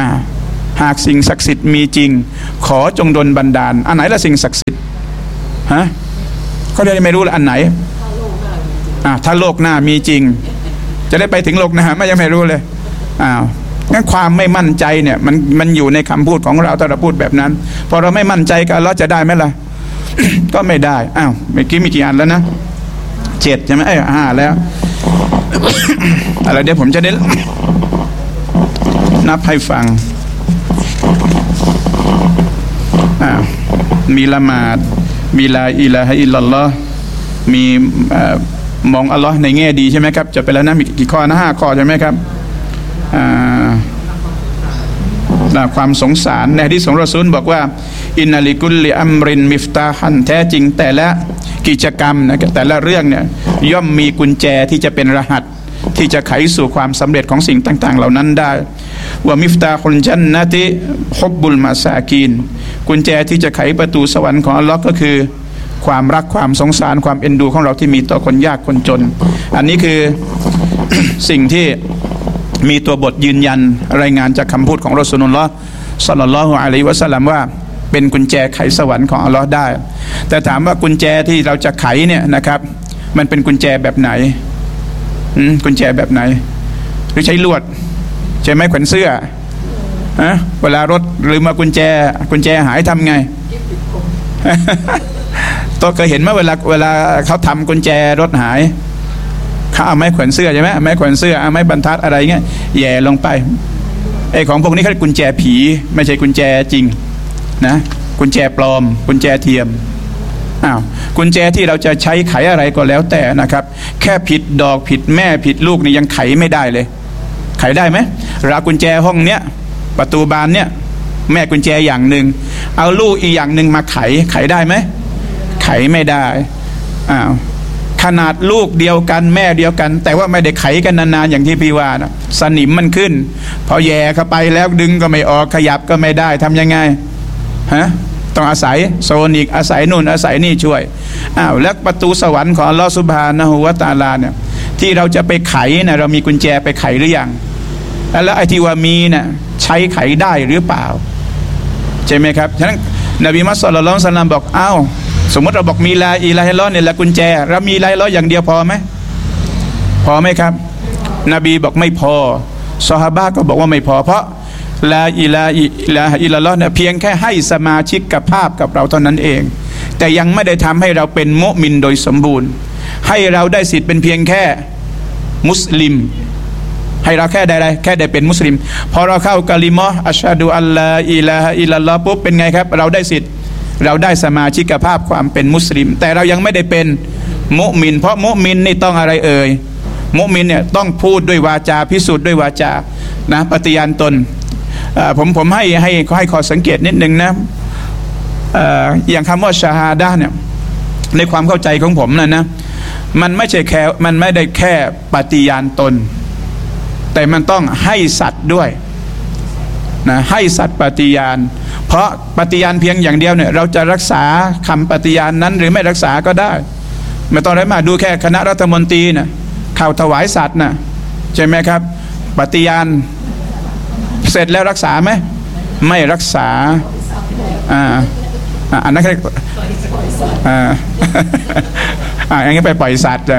หากสิ่งศักดิ์สิทธิ์มีจริงขอจงดลบันดาลอันไหนละสิ่งศักดิ์สิทธิ์ฮะเขาได้ไม่รู้ละอันไหนถ้าโลกหน้ามีจริงจะได้ไปถึงโลกหน้าไม่ยังไม่รู้เลยงั้นความไม่มั่นใจเนี่ยมันอยู่ในคำพูดของเราถ้าเราพูดแบบนั้นพอเราไม่มั่นใจกับอัลเลาะห์จะได้ไหมล่ะ ก็ไม่ได้เมื่อกี้มีกี่อันแล้วนะ7ใช่ไหม5แล้ว อะไรเดี๋ยวผมจะได้ นับให้ฟังมีละหมาดมีลาอิลาฮะอิลลัลลอฮ์มีมองอัลลอฮ์ในแง่ดีใช่ไหมครับจะไปแล้วนะมีกี่ข้อนะ5ข้อใช่ไหมครับความสงสารในหะดีษของรอซูลบอกว่าอินนัลิกุลลิอัมรินมิฟตาฮันแท้จริงแต่ละกิจกรรมนะแต่ละเรื่องเนี่ยย่อมมีกุญแจที่จะเป็นรหัสที่จะไขสู่ความสำเร็จของสิ่งต่างๆเหล่านั้นได้ว่ามิฟตาคุลจันนะติฮุบบุลมาซากีนกุญแจที่จะไขประตูสวรรค์ของอัลลอฮ์ก็คือความรักความสงสารความเอ็นดูของเราที่มีต่อคนยากคนจนอันนี้คือ สิ่งที่มีตัวบทยืนยันรายงานจากคำพูดของรอซูลุลลอฮ์ศ็อลลัลลอฮุอะลัยฮิวะซัลลัมว่าเป็นกุญแจไขสวรรค์ของอัลลอฮ์ได้แต่ถามว่ากุญแจที่เราจะไขเนี่ยนะครับมันเป็นกุญแจแบบไหนกุญแจแบบไหนหรือใช้ลวดใช้ไม้แขวนเสื้อเวลารถลืมมากุญแจหายทำไง ตัวเคยเห็นไหมเวลาเขาทำกุญแจรถหายเขาเอาไม้แขวนเสื้อใช่ไหมไม้แขวนเสื้อเอาไม้บรรทัดอะไรเงี้ยแย่ลงไปไอ้ของพวกนี้เขาเรียกกุญแจผีไม่ใช่กุญแจจริงนะกุญแจปลอมกุญแจเทียมกุญแจที่เราจะใช้ไขอะไรก็แล้วแต่นะครับแค่ผิดดอกผิดแม่ผิดลูกนี่ยังไขไม่ได้เลยไขได้ไหมเรากุญแจห้องเนี้ยประตูบานเนี้ยแม่กุญแจอย่างหนึ่งเอาลูกอีกอย่างหนึ่งมาไขได้ไหมไขไม่ได้ขนาดลูกเดียวกันแม่เดียวกันแต่ว่าไม่ได้ไขกันนานๆอย่างที่พี่ว่านะสนิมมันขึ้นพอแย่เข้าไปแล้วดึงก็ไม่ออกขยับก็ไม่ได้ทำยังไงต้องอาศัยโซนิกอาศัยนู่นอาศัยนี่ช่วยแล้วประตูสวรรค์ของอัลลอฮฺซุบฮานะฮูวะตะอาลาเนี่ยที่เราจะไปไขนะเรามีกุญแจไปไขหรือยังแล้วไอ้ที่ว่ามีน่ะใช้ไขได้หรือเปล่าใช่ไหมครับฉะนั้นนบีมุฮัมมัดศ็อลลัลลอฮุอะลัยฮิวะซัลลัมบอกสมมติเราบอกมีลาอิลาฮะอิลลัลลอฮ์เนี่ยละกุญแจเรามีลาอิลลัลลอฮ์อย่างเดียวพอไหมครับนบีบอกไม่พอซอฮาบะห์ก็บอกว่าไม่พอเพราะลาอิลาฮะอิลลัลลอฮ์เนี่ยเพียงแค่ให้สมาชิกภาพกับเราเท่านั้นเองแต่ยังไม่ได้ทำให้เราเป็นมุมินโดยสมบูรณ์ให้เราได้สิทธิ์เป็นเพียงแค่มุสลิมให้เราแค่ได้เป็นมุสลิมพอเราเข้ากะลิมะฮ์อัชฮะดุอัลลาอิลาฮะอิลลัลลอฮ์ปุ๊บเป็นไงครับเราได้สิทธิ์เราได้สมาชิกภาพความเป็นมุสลิมแต่เรายังไม่ได้เป็นมุมินเพราะมุมินนี่ต้องอะไรมุมินเนี่ยต้องพูดด้วยวาจาพิสูจน์ด้วยวาจานะปฏิญาณตนผมให้ขอสังเกตนิดนึงนะอย่างคำว่าชาฮาดะห์เนี่ยในความเข้าใจของผมนะมันไม่ได้แค่ปฏิญาณตนแต่มันต้องให้สัตว์ด้วยนะให้สัตว์ปฏิญาณเพราะปฏิญาณเพียงอย่างเดียวเนี่ยเราจะรักษาคำปฏิญาณนั้นหรือไม่รักษาก็ได้ไม่ต้องได้มาดูแค่คณะรัฐมนตรีนะเข้าถวายสัตว์นะใช่ไหมครับปฏิญาณเสร็จแล้วรักษาไหมไม่รักษาอันนั้นเรียกอย่างนี้ไปปล่อยสัตว์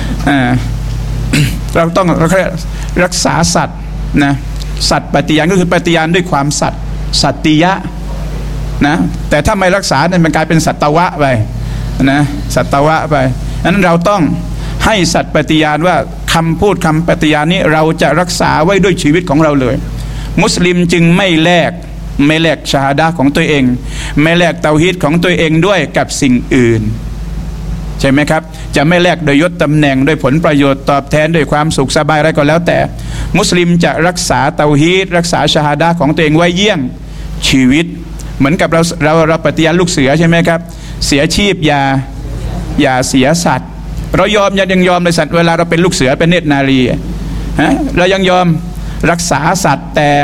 เราต้องรักษาสัตว์นะสัตว์ปฏิญาณก็คือปฏิญาณด้วยความสัตติยะนะแต่ถ้าไม่รักษาเนี่ยมันกลายเป็นสัตวะไปนะสัตวะไปนั้นเราต้องให้สัตว์ปฏิญาณว่าคำพูดคำปฏิญาณนี้เราจะรักษาไว้ด้วยชีวิตของเราเลยมุสลิมจึงไม่แลกชาฮาดะห์ของตัวเองไม่แลกเตาฮีดของตัวเองด้วยกับสิ่งอื่นใช่ไหมครับจะไม่แลกโดยยศตำแหน่งโดยผลประโยชน์ตอบแทนด้วยความสุขสบายอะไรก็แล้วแต่มุสลิมจะรักษาเตาฮีดรักษาชาฮาดะห์ของตัวเองไว้เยี่ยงชีวิตเหมือนกับเราปฏิญาณลูกเสือใช่ไหมครับเสียชีพอย่าเสียสัตว์เรายังยอมในสัตว์เวลาเราเป็นลูกเสือเป็นเนตรนารีเรายังยอมรักษาสัตว์แต่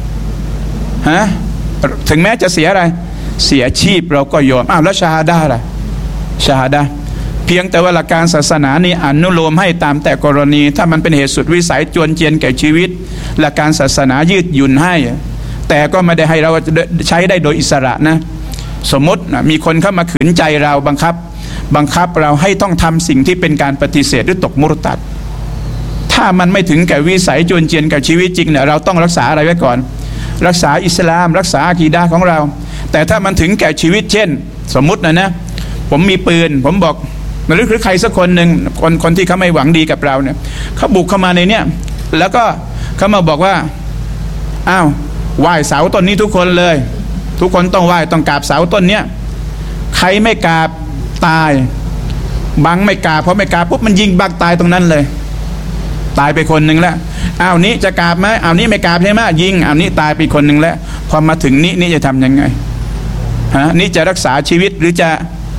ถึงแม้จะเสียอะไรเสียชีพเราก็ยอมแล้วชาฮาดะห์ล่ะชาฮาดะห์เพียงแต่ว่าหลักการศาสนานี้อนุโลมให้ตามแต่กรณีถ้ามันเป็นเหตุสุดวิสัยจวนเจียนแก่ชีวิตหลักการศาสนายืดหยุ่นให้แต่ก็ไม่ได้ให้เราใช้ได้โดยอิสระนะสมมติมีคนเข้ามาขืนใจเราบังคับเราให้ต้องทำสิ่งที่เป็นการปฏิเสธหรือตกมุรตัดถ้ามันไม่ถึงแก่วิสัยจวนเจียนกับชีวิตจริงเนี่ยเราต้องรักษาอะไรไว้ก่อนรักษาอิสลามรักษาอะกีดะห์ของเราแต่ถ้ามันถึงแก่ชีวิตเช่นสมมุตินะผมมีปืนผมบอกหรือใครสักคนหนึ่งคนที่เขาไม่หวังดีกับเราเนี่ยเขาบุกเข้ามาในเนี่ยแล้วก็เขามาบอกว่าอ้าวไหว้เสาต้นนี้ทุกคนเลยทุกคนต้องไหว้ต้องกราบเสาต้นเนี้ยใครไม่กราบตายบังไม่กราบเพราะไม่กราบปุ๊บมันยิงบังตายตรงนั้นเลยตายไปคนหนึ่งแล้วอ้าวนี้จะกราบไหมอ้าวนี้ไม่กราบใช่ไหมยิงอ้าวนี้ตายไปคนหนึ่งแล้วพอมาถึงนี้จะทำยังไงฮะนี่จะรักษาชีวิตหรือจะ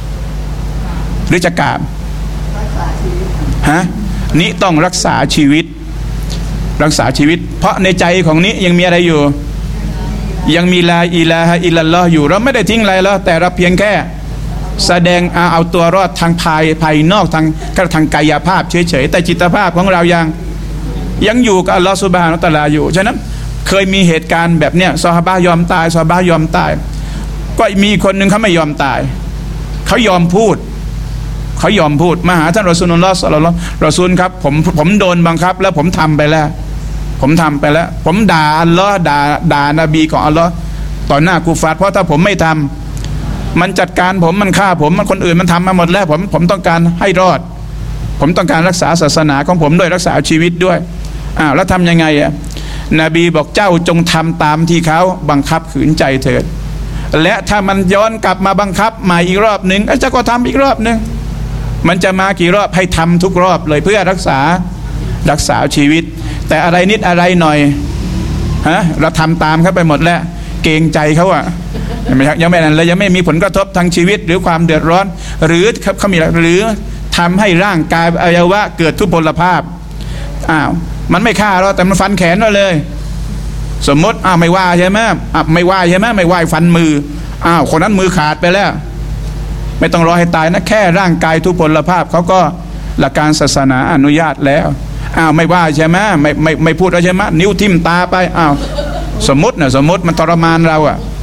กราบฮะนี่ต้องรักษาชีวิตเพราะในใจของนี้ยังมีอะไรอยู่ยังมีลาอิลาฮะอิลลัลลอฮ์อยู่เราไม่ได้ทิ้งอะไรแล้วแต่เราเพียงแค่แสดงเอาตัวรอดทางภายนอกทางกายภาพเฉยๆแต่จิตภาพของเรายังอยู่กับอัลลอฮ์ซุบฮานะฮูวะตะอาลาอยู่ฉะนั้นเคยมีเหตุการณ์แบบเนี้ยซอฮาบะห์ยอมตายก็มีคนหนึ่งเขาไม่ยอมตายเขายอมพูดมาหาท่านรอซูลุลลอฮ์ศ็อลลัลลอฮุอะลัยฮิวะซัลลัมรอซูลครับผมโดนบังคับแล้วผมทำไปแล้วผมด่าอัลลอฮ์ด่านบีของอัลลอฮ์ต่อหน้ากุฟาร์เพราะถ้าผมไม่ทำมันจัดการผมมันฆ่าผมมันคนอื่นมันทำมาหมดแล้วผมต้องการให้รอดผมต้องการรักษาศาสนาของผมด้วยรักษาชีวิตด้วยแล้วทำยังไงนบีบอกเจ้าจงทำตามที่เขาบังคับขืนใจเถิดและถ้ามันย้อนกลับมาบังคับมาอีกรอบหนึ่งเจ้าก็ทำอีกรอบหนึ่งมันจะมากี่รอบให้ทำทุกรอบเลยเพื่อรักษาชีวิตแต่อะไรนิดอะไรหน่อยเราทำตามเขาไปหมดแล้วเกรงใจเขายังไม่นั่นเลยยังไม่มีผลกระทบทางชีวิตหรือความเดือดร้อนหรือเขามีหรือทำให้ร่างกายอวัยวะเกิดทุพพลภาพมันไม่ฆ่าเราแต่มันฟันแขนเราเลยสมมติไม่ว่าใช่ไหมไม่ว่าฟันมือคนนั้นมือขาดไปแล้วไม่ต้องรอให้ตายนะแค่ร่างกายทุพพลภาพเขาก็หลักการศาสนาอนุญาตแล้วไม่ว่าใช่ไหมไม่พูดแล้วใช่ไหมนิ้วทิ่มตาไปสมมติมันทรมานเรา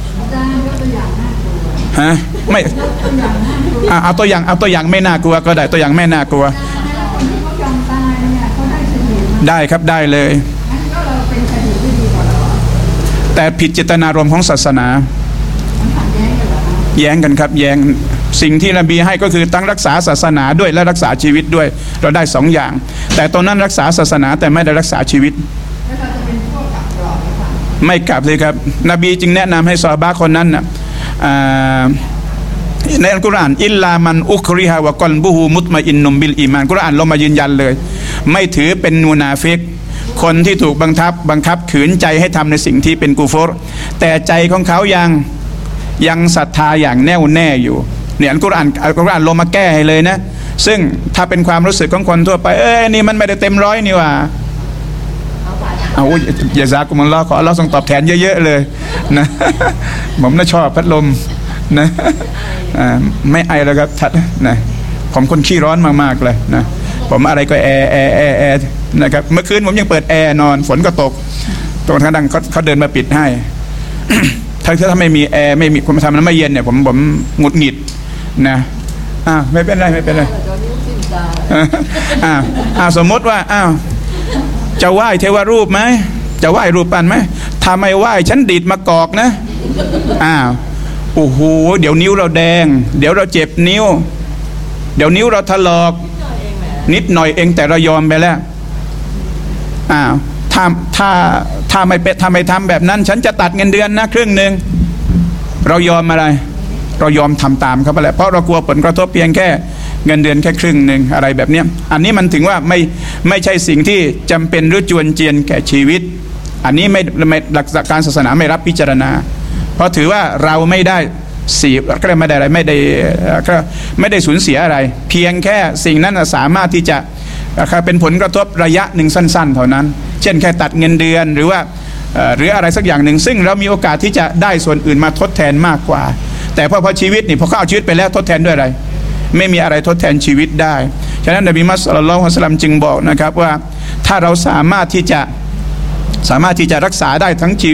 ไม่เอาตัวอย่างไม่น่ากลัวก็ได้ตัวอย่างไม่น่ากลัวได้ครับได้เลยแต่ผิดเจตนารมณ์ของศาสนาแย้งกันครับแย้งสิ่งที่นบีให้ก็คือตั้งรักษาศาสนาด้วยและรักษาชีวิตด้วยเราได้2 อย่างแต่ตอนนั้นรักษาศาสนาแต่ไม่ได้รักษาชีวิตไม่กลับเลยครับนบีจึงแนะนำให้ซอฮาบะห์คนนั้นในอัลกุรอานอิลลามันอุคริฮะวะกอลบุฮูมุตมะอินนุมบิลอีมานกุรอานลงมายืนยันเลยไม่ถือเป็นมุนาฟิกคนที่ถูกบังคับขืนใจให้ทำในสิ่งที่เป็นกุฟรแต่ใจของเขายังศรัทธาอย่างแน่วแน่อยู่เนี่ยอัลกุรอานลงมาแก้ให้เลยนะซึ่งถ้าเป็นความรู้สึกของคนทั่วไปนี่มันไม่ได้เต็มร้อยนี่ว่าอย่าซากุมุลลอฮ์ขออัลเลาะห์ทรงตอบแทนเยอะๆเลยนะผมน่าชอบพัดลมนะไม่ไอแล้วครับทัดนะผมคนขี้ร้อนมากๆเลยนะผมอะไรก็แอร์นะครับเมื่อคืนผมยังเปิดแอร์นอนฝนก็ตกตรงทางดังเขาเดินมาปิดให้ถ้าไม่มีแอร์ไม่มีคนมาทำแล้วไม่เย็นเนี่ยผมหงุดหงิดนะไม่เป็นไรสมมติว่าจะไหว้เทวรูปไหมจะไหว้รูปปั้นไหมถ้าไม่ไหว้ฉันดีดมากอกนะโอ้โหเดี๋ยวนิ้วเราแดงเดี๋ยวเราเจ็บนิ้วเดี๋ยวนิ้วเราถลอกนิดหน่อยเองแต่เรายอมไปแล้วถ้าไม่ทำแบบนั้นฉันจะตัดเงินเดือนนะครึ่งหนึ่งเรายอมอะไรเรายอมทำตามเขาไปแล้วเพราะเรากลัวผลกระทบเพียงแค่เงินเดือนแค่ครึ่งหนึ่งอะไรแบบนี้อันนี้มันถึงว่าไม่ใช่สิ่งที่จำเป็นหรือจวนเจียนแก่ชีวิตอันนี้ไม่หลักการศาสนาไม่รับพิจารณาเพราะถือว่าเราไม่ได้ก็ไม่ได้อะไรไม่ได้สูญเสียอะไรเพียงแค่สิ่งนั้นสามารถที่จะเป็นผลกระทบระยะหนึ่งสั้นๆเท่านั้นเช่นแค่ตัดเงินเดือนหรืออะไรสักอย่างหนึ่งซึ่งเรามีโอกาสที่จะได้ส่วนอื่นมาทดแทนมากกว่าแต่พอชีวิตนี่พอเขาเอาชีวิตไปแล้วทดแทนด้วยอะไรไม่มีอะไรทดแทนชีวิตได้ฉะนั้นนบีมุฮัมมัด ศ็อลลัลลอฮุอะลัยฮิวะซัลลัมจึงบอกนะครับว่าถ้าเราสามารถที่จะรักษาได้ทั้งชีวิต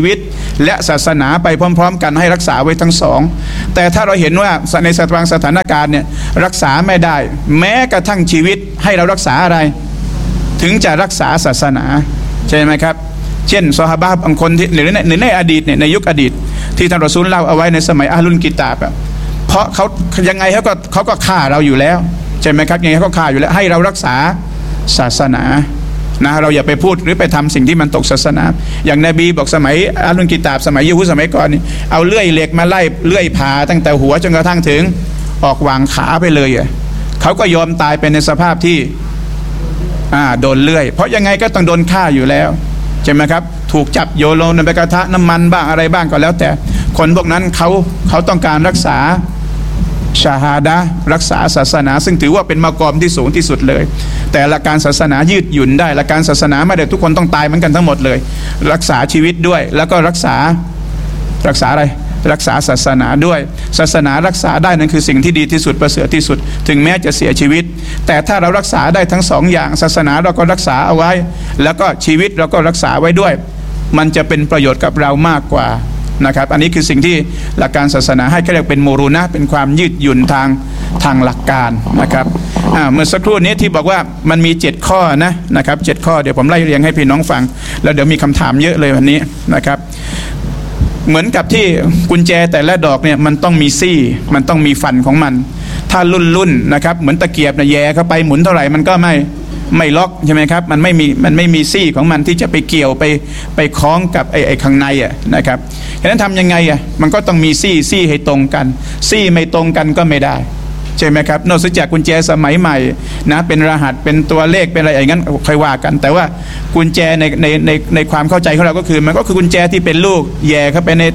และศาสนาไปพร้อมๆกันให้รักษาไว้ทั้งสองแต่ถ้าเราเห็นว่าในสถานการณ์เนี่ยรักษาไม่ได้แม้กระทั่งชีวิตให้เรารักษาอะไรถึงจะรักษาศาสนาใช่ไหมครับเช่นซอฮาบะห์บางคนที่หรือในอดีตเนี่ยในยุคอดีตที่ท่านรอซูลเล่าเอาไว้ในสมัยอะห์ลุลกิตาบเพราะเขายังไงเขาก็ฆ่าเราอยู่แล้วใช่ไหมครับยังไงเขาก็ฆ่าอยู่แล้วให้เรารักษาศาสนานะเราอย่าไปพูดหรือไปทำสิ่งที่มันตกศาสนาอย่างนบีบอกสมัยอะห์ลุลกิตาบสมัยยิวสมัยก่อนนี่เอาเลื่อยเหล็กมาไล่เลื่อยผ่าตั้งแต่หัวจนกระทั่งถึงออกวางขาไปเลยเขาก็ยอมตายไปในสภาพที่โดนเลื่อยเพราะยังไงก็ต้องโดนฆ่าอยู่แล้วใช่ไหมครับถูกจับโยนลงในกระทะน้ำมันบ้างอะไรบ้างก็แล้วแต่คนพวกนั้นเขาต้องการรักษาชาฮาดะรักษาศาสนาซึ่งถือว่าเป็นมากอมที่สูงที่สุดเลยแต่หลักการศาสนายืดหยุ่นได้หลักการศาสนาไม่ได้ทุกคนต้องตายเหมือนกันทั้งหมดเลยรักษาชีวิตด้วยแล้วก็รักษาอะไรรักษาศาสนาด้วยศาสนารักษาได้นั่นคือสิ่งที่ดีที่สุดประเสริฐที่สุดถึงแม้จะเสียชีวิตแต่ถ้าเรารักษาได้ทั้งสองอย่างศาสนาเราก็รักษาเอาไว้แล้วก็ชีวิตเราก็รักษาไว้ด้วยมันจะเป็นประโยชน์กับเรามากกว่านะครับอันนี้คือสิ่งที่หลักการศาสนาให้เรียกเป็นโมรูนะเป็นความยืดหยุ่นทางหลักการนะครับเมื่อสักครู่นี้ที่บอกว่ามันมี7ข้อนะครับ7ข้อเดี๋ยวผมไล่เรียงให้พี่น้องฟังแล้วเดี๋ยวมีคำถามเยอะเลยวันนี้นะครับเหมือนกับที่กุญแจแต่ละดอกเนี่ยมันต้องมีซี่มันต้องมีฟันของมันถ้ารุ่นนะครับเหมือนตะเกียบเนี่ยแย่เข้าไปหมุนเท่าไหร่มันก็ไม่ล็อกใช่ไหมครับมันไม่มีซี่ของมันที่จะไปเกี่ยวไปคล้องกับไอ้ข้างในนะครับฉะนั้นทำยังไงมันก็ต้องมีซี่ให้ตรงกันซี่ไม่ตรงกันก็ไม่ได้ใช่ไหมครับนอกจากกุญแจสมัยใหม่นะเป็นรหัสเป็นตัวเลขเป็นอะไรอย่างนั้นค่อยว่ากันแต่ว่ากุญแจในความเข้าใจของเราก็คือมันก็คือกุญแจที่เป็นลูกแย่เข้าไปใน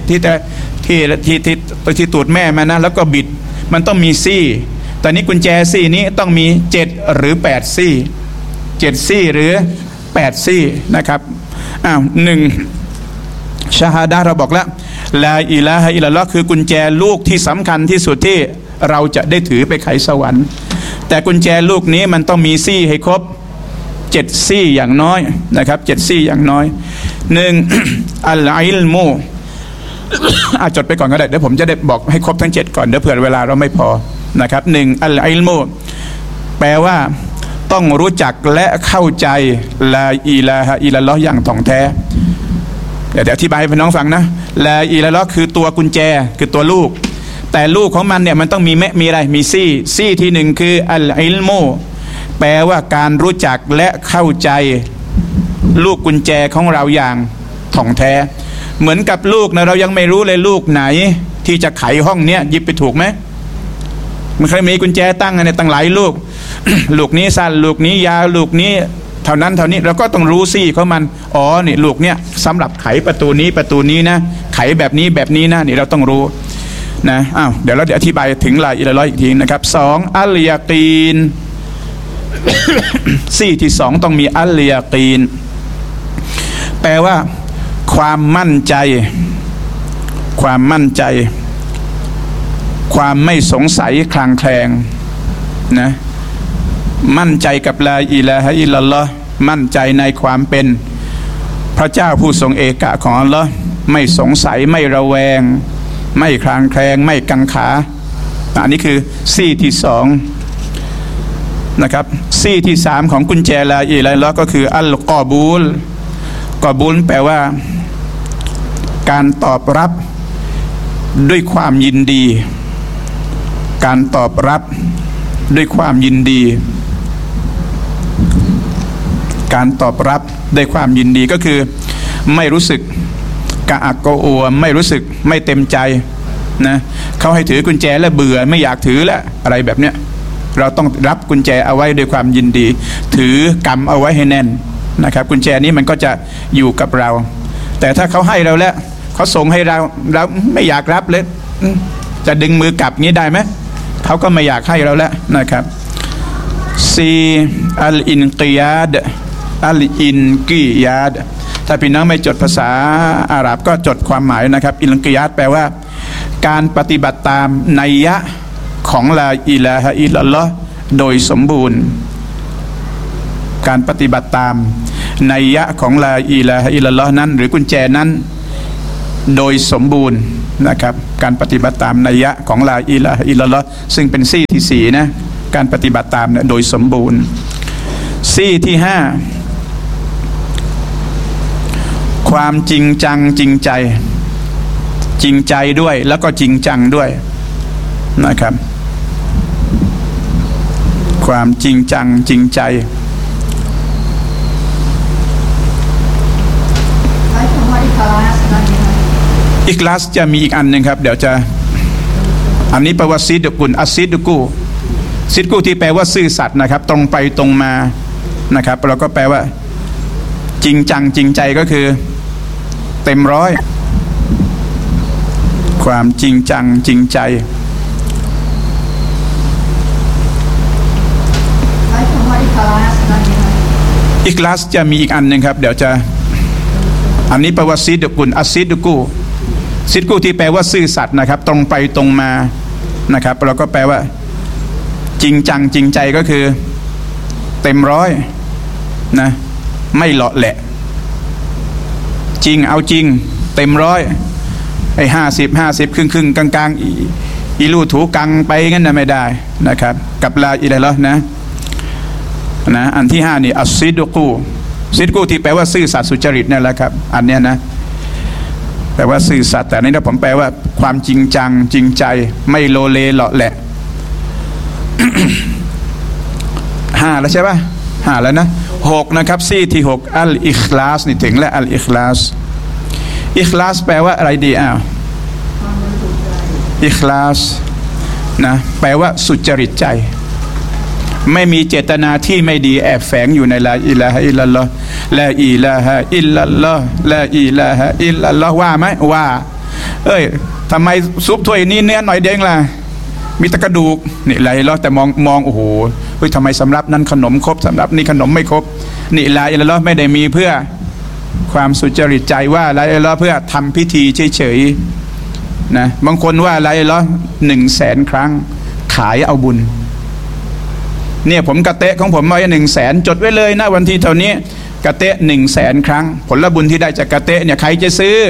ที่ตูดแม่มันนะแล้วก็บิดมันต้องมีซี่ตอนนี้กุญแจซี่นี้ต้องมี7หรือ8ซี่7ซี่หรือ8ซี่นะครับ1ชาฮาดะห์เราบอกแล้วลาอิลาฮะอิลลัลลอฮ์คือกุญแจลูกที่สำคัญที่สุดที่เราจะได้ถือไปไขสวรรค์แต่กุญแจลูกนี้มันต้องมีซี่ให้ครบ7ซี่อย่างน้อยนะครับ7ซี่อย่างน้อย1อัลอิลมูจดไปก่อนก็ได้เดี๋ยวผมจะได้บอกให้ครบทั้ง7ก่อนเดี๋ยวเผื่อเวลาเราไม่พอนะครับ1อัลอิลมูแปลว่าต้องรู้จักและเข้าใจลาอิลาฮะอิลลัลลอฮ์อย่างถ่องแท้เดี๋ยวอธิบายให้พี่น้องฟังนะลาอิลาฮ์คือตัวกุญแจคือตัวลูกแต่ลูกของมันเนี่ยมันต้องมีอะไรมีซี่ที่1คืออัลอิลมูแปลว่าการรู้จักและเข้าใจลูกกุญแจของเราอย่างถ่องแท้เหมือนกับลูกนะเรายังไม่รู้เลยลูกไหนที่จะไขห้องเนี้ยหยิบไปถูกไหมมันเคยมีกุญแจตั้งในตั้งหลายลูก ลูกนี้สั้นลูกนี้ยาวลูกนี้เท่านั้นเท่านี้เราก็ต้องรู้ซี่ของมันนี่ลูกเนี้ยสำหรับไขประตูนี้นะไขแบบนี้นะนี่เราต้องรู้นะเดี๋ยวเราอธิบายถึงลาอิลาฮ์อีกทีนะครับ2อัลยากีน ซี่ที่2ต้องมีอัลยากีนแปลว่าความมั่นใจความไม่สงสัยคลางแคลงนะมั่นใจกับลาอิลาฮะอิลลัลลอฮ์มั่นใจในความเป็นพระเจ้าผู้ทรงเอกะของอัลลอฮ์ไม่สงสัยไม่ระแวงไม่คลางแคลงไม่กังขาอันนี้คือซี่ที่2นะครับซี่ที่3ของกุญแจลาอิลาฮะอิลลัลลอฮ์ก็คืออัลกอบูลแปลว่าการตอบรับด้วยความยินดีการตอบรับด้วยความยินดีการตอบรับด้วยความยินดีก็คือไม่รู้สึกกระอักกระอ่วนไม่รู้สึกไม่เต็มใจนะเขาให้ถือกุญแจแล้วเบื่อไม่อยากถือแล้วอะไรแบบเนี้ยเราต้องรับกุญแจเอาไว้ด้วยความยินดีถือกำเอาไว้ให้แน่นนะครับกุญแจนี้มันก็จะอยู่กับเราแต่ถ้าเขาให้เราแล้วเขาส่งให้เราไม่อยากรับเลยจะดึงมือกลับงี้ได้ไหมเขาก็ไม่อยากให้เราแล้วนะครับ4อัลอินกิยาดถ้าพี่น้องไม่จดภาษาอาหรับก็จดความหมายนะครับอินกิยาดแปลว่าการปฏิบัติตามนัยยะของลาอิลาฮะอิลลัลลอฮ์โดยสมบูรณ์การปฏิบัติตามนัยยะของลาอิลาฮะอิลลัลลอฮ์นั้นหรือกุญแจนั้นโดยสมบูรณ์นะครับการปฏิบัติตามนัยยะของลาอิลาฮะอิลลัลลอฮ์ซึ่งเป็นซี่ที่สี่นะการปฏิบัติตามเนี่ยโดยสมบูรณ์ซี่ที่ห้าความจริงจังจริงใจจริงใจด้วยแล้วก็จริงจังด้วยนะครับความจริงจังจริงใจอิคลาสจะมีอีกอันหนึ่งครับเดี๋ยวจะอันนี้แปลว่าซิดกุลอัสซิดกูซิดกูที่แปลว่าซื่อสัตย์นะครับตรงไปตรงมานะครับเราก็แปลว่าจริงจังจริงใจก็คือเต็มร้อยความจริงจังจริงใจอิคลาสจะมีอีกอันหนึ่งครับเดี๋ยวจะอันนี้แปลว่าซิดกุลอัสซิดกูซิดกูที่แปลว่าซื่อสัตย์นะครับตรงไปตรงมานะครับเราก็แปลว่าจริงจังจริงใจก็คือเต็มร้อยนะไม่เลาะแหละจริงเอาจริงเต็มร้อยไอ้50 ครึ่งกลางอีลู่ถูกังไปงั้นนะไม่ได้นะครับกับลาอิลาฮะนะอันที่5นี่อัสซิดกูซิดกูที่แปลว่าซื่อสัตย์สุจริตนั่นแหละครับอันเนี้ยนะแปลว่าซื่อสัตย์แต่นี่ถ้าผมแปลว่าความจริงจังจริงใจไม่โลเลเลาะแหละ 5แล้วใช่ป่ะ5แล้วนะ6นะครับซี่ที่6อัลอิคลาสนี่ถึงแล้วอัลอิคลาสอิคลาสแปลว่าอะไรดีอิคลาสนะแปลว่าสุจริตใจไม่มีเจตนาที่ไม่ดีแอบแฝงอยู่ในลาอิลาฮะอิลลัลลอฮ์ลาอิลาฮะอิลลัลลอฮ์ลาอิลาฮะอิลลัลลอฮ์ว่าไหมว่าทำไมซุปถ้วยนี้เนื้อหน่อยเด้งล่ะมีแต่กระดูกนี่ลาอิลลัลลอฮ์แต่มองโอ้โหทำไมสำรับนั้นขนมครบสำรับนี้ขนมไม่ครบนี่ลาอิลลัลลอฮ์ไม่ได้มีเพื่อความสุจริตใจว่าลาอิลลัลลอฮ์เพื่อทำพิธีเฉยๆนะบางคนว่าลาอิลลัลลอฮ์100,000 ครั้งขายเอาบุญเนี่ยผมกระเตะของผมไว้100,000จดไว้เลยนะวันที่เท่านี้กระเตะ100,000 ครั้งผลบุญที่ได้จากกระเตะเนี่ยใครจะซื้อ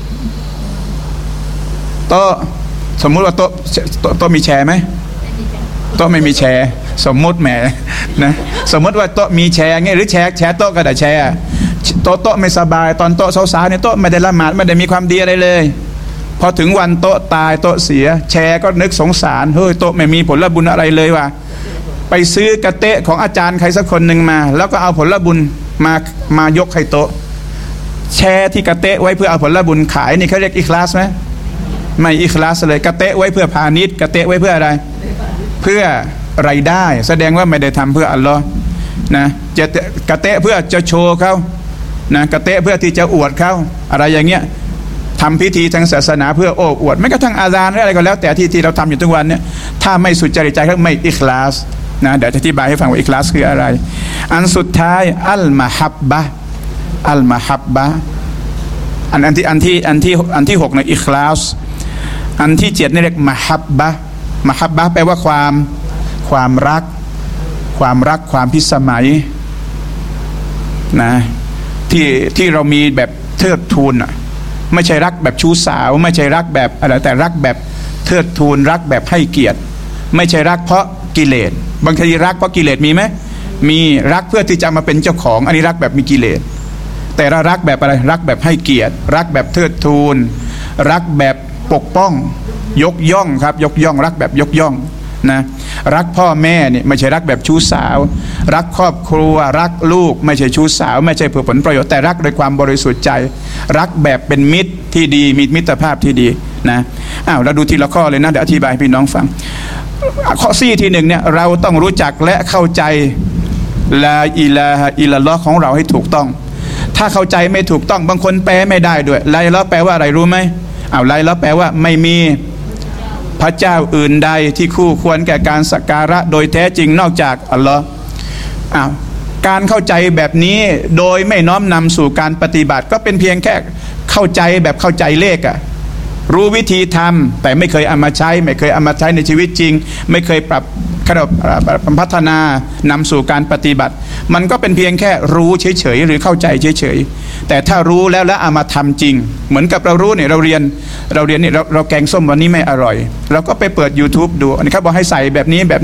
โต๊ะสมมุติว่าโต๊ะมีแชร์ไหมโต๊ะไม่มีแชร์สมมุติแหมนะสมมุติว่าโต๊ะมีแชร์ไงหรือแชร์โต๊ะก็ได้แชร์โต๊ะไม่สบายตอนโต๊ะสาวๆเนี่ยโต๊ะไม่ได้ละหมาดไม่ได้มีความดีอะไรเลยพอถึงวันโต๊ะตายโต๊ะเสียแชร์ก็นึกสงสารเฮ้ยโต๊ะไม่มีผลบุญอะไรเลยว่ะไปซื้อกระเตะของอาจารย์ใครสักคนหนึ่งมาแล้วก็เอาผลบุญมายกให้โต๊ะแชร์ที่กระเตะไว้เพื่อเอาผลบุญขายนี่เขาเรียกอิคลาสไหมไม่อิคลาสเลยกระเตะไว้เพื่อพาณิชย์กระเตะไว้เพื่ออะไรเพื่อรายได้แสดงว่าไม่ได้ทำเพื่ออัลลอฮ์นะจะกระเตะเพื่อจะโชว์เขานะกระเตะเพื่อที่จะอวดเขาอะไรอย่างเงี้ยทำพิธีทางศาสนาเพื่อโอ้อวดไม่กระทั่งอาซานหรืออะไรก็แล้วแต่ที่เราทำอยู่ทุกวันเนี่ยถ้าไม่สุจริตใจก็ไม่อิคลาสนะเดี๋ยวจะอธิบายให้ฟังว่าอิคลาสคืออะไรอันสุดท้ายอัลมาฮับบะอันที่6ในอิคลาสอันที่7นี่เรียกมะฮับบะแปลว่าความรักความพิสมัยนะที่เรามีแบบเทิดทูนอ่ะไม่ใช่รักแบบชู้สาวไม่ใช่รักแบบอะไรแต่รักแบบเทิดทูนรักแบบให้เกียรติไม่ใช่รักเพราะกิเลสบางทีรักเพราะกิเลสมีไหมมีรักเพื่อที่จะมาเป็นเจ้าของอันนี้รักแบบมีกิเลสแต่เรารักแบบอะไรรักแบบให้เกียรติรักแบบเทิดทูนรักแบบปกป้องยกย่องครับยกย่องรักแบบยกย่องนะรักพ่อแม่เนี่ยไม่ใช่รักแบบชู้สาวรักครอบครัวรักลูกไม่ใช่ชู้สาวไม่ใช่เพื่อผลประโยชน์แต่รักด้วยความบริสุทธิ์ใจรักแบบเป็นมิตรที่ดีมีมิตรภาพที่ดีนะเราดูทีละข้อเลยนะเดี๋ยวอธิบายให้พี่น้องฟังข้อที่1เนี่ยเราต้องรู้จักและเข้าใจลาอิลาฮะอิลลัลลอฮ์ของเราให้ถูกต้องถ้าเข้าใจไม่ถูกต้องบางคนแปลไม่ได้ด้วยลาอิลาฮ์แปลว่าอะไรรู้ไหมลาอิลาฮ์แปลว่าไม่มีพระเจ้าอื่นใดที่คู่ควรแก่การสักการะโดยแท้จริงนอกจากอัลลอฮ์การเข้าใจแบบนี้โดยไม่น้อมนำสู่การปฏิบัติก็เป็นเพียงแค่เข้าใจแบบเข้าใจเลขรู้วิธีทำแต่ไม่เคยเอามาใช้ในชีวิตจริงไม่เคยปรับพัฒนานำสู่การปฏิบัติมันก็เป็นเพียงแค่รู้เฉยๆหรือเข้าใจเฉยแต่ถ้ารู้แล้วเอามาทำจริงเหมือนกับเรารู้เนี่ยเราเรียนนี่เราแกงส้มวันนี้ไม่อร่อยเราก็ไปเปิด YouTube ดูอันนี้เขาบอกให้ใส่แบบนี้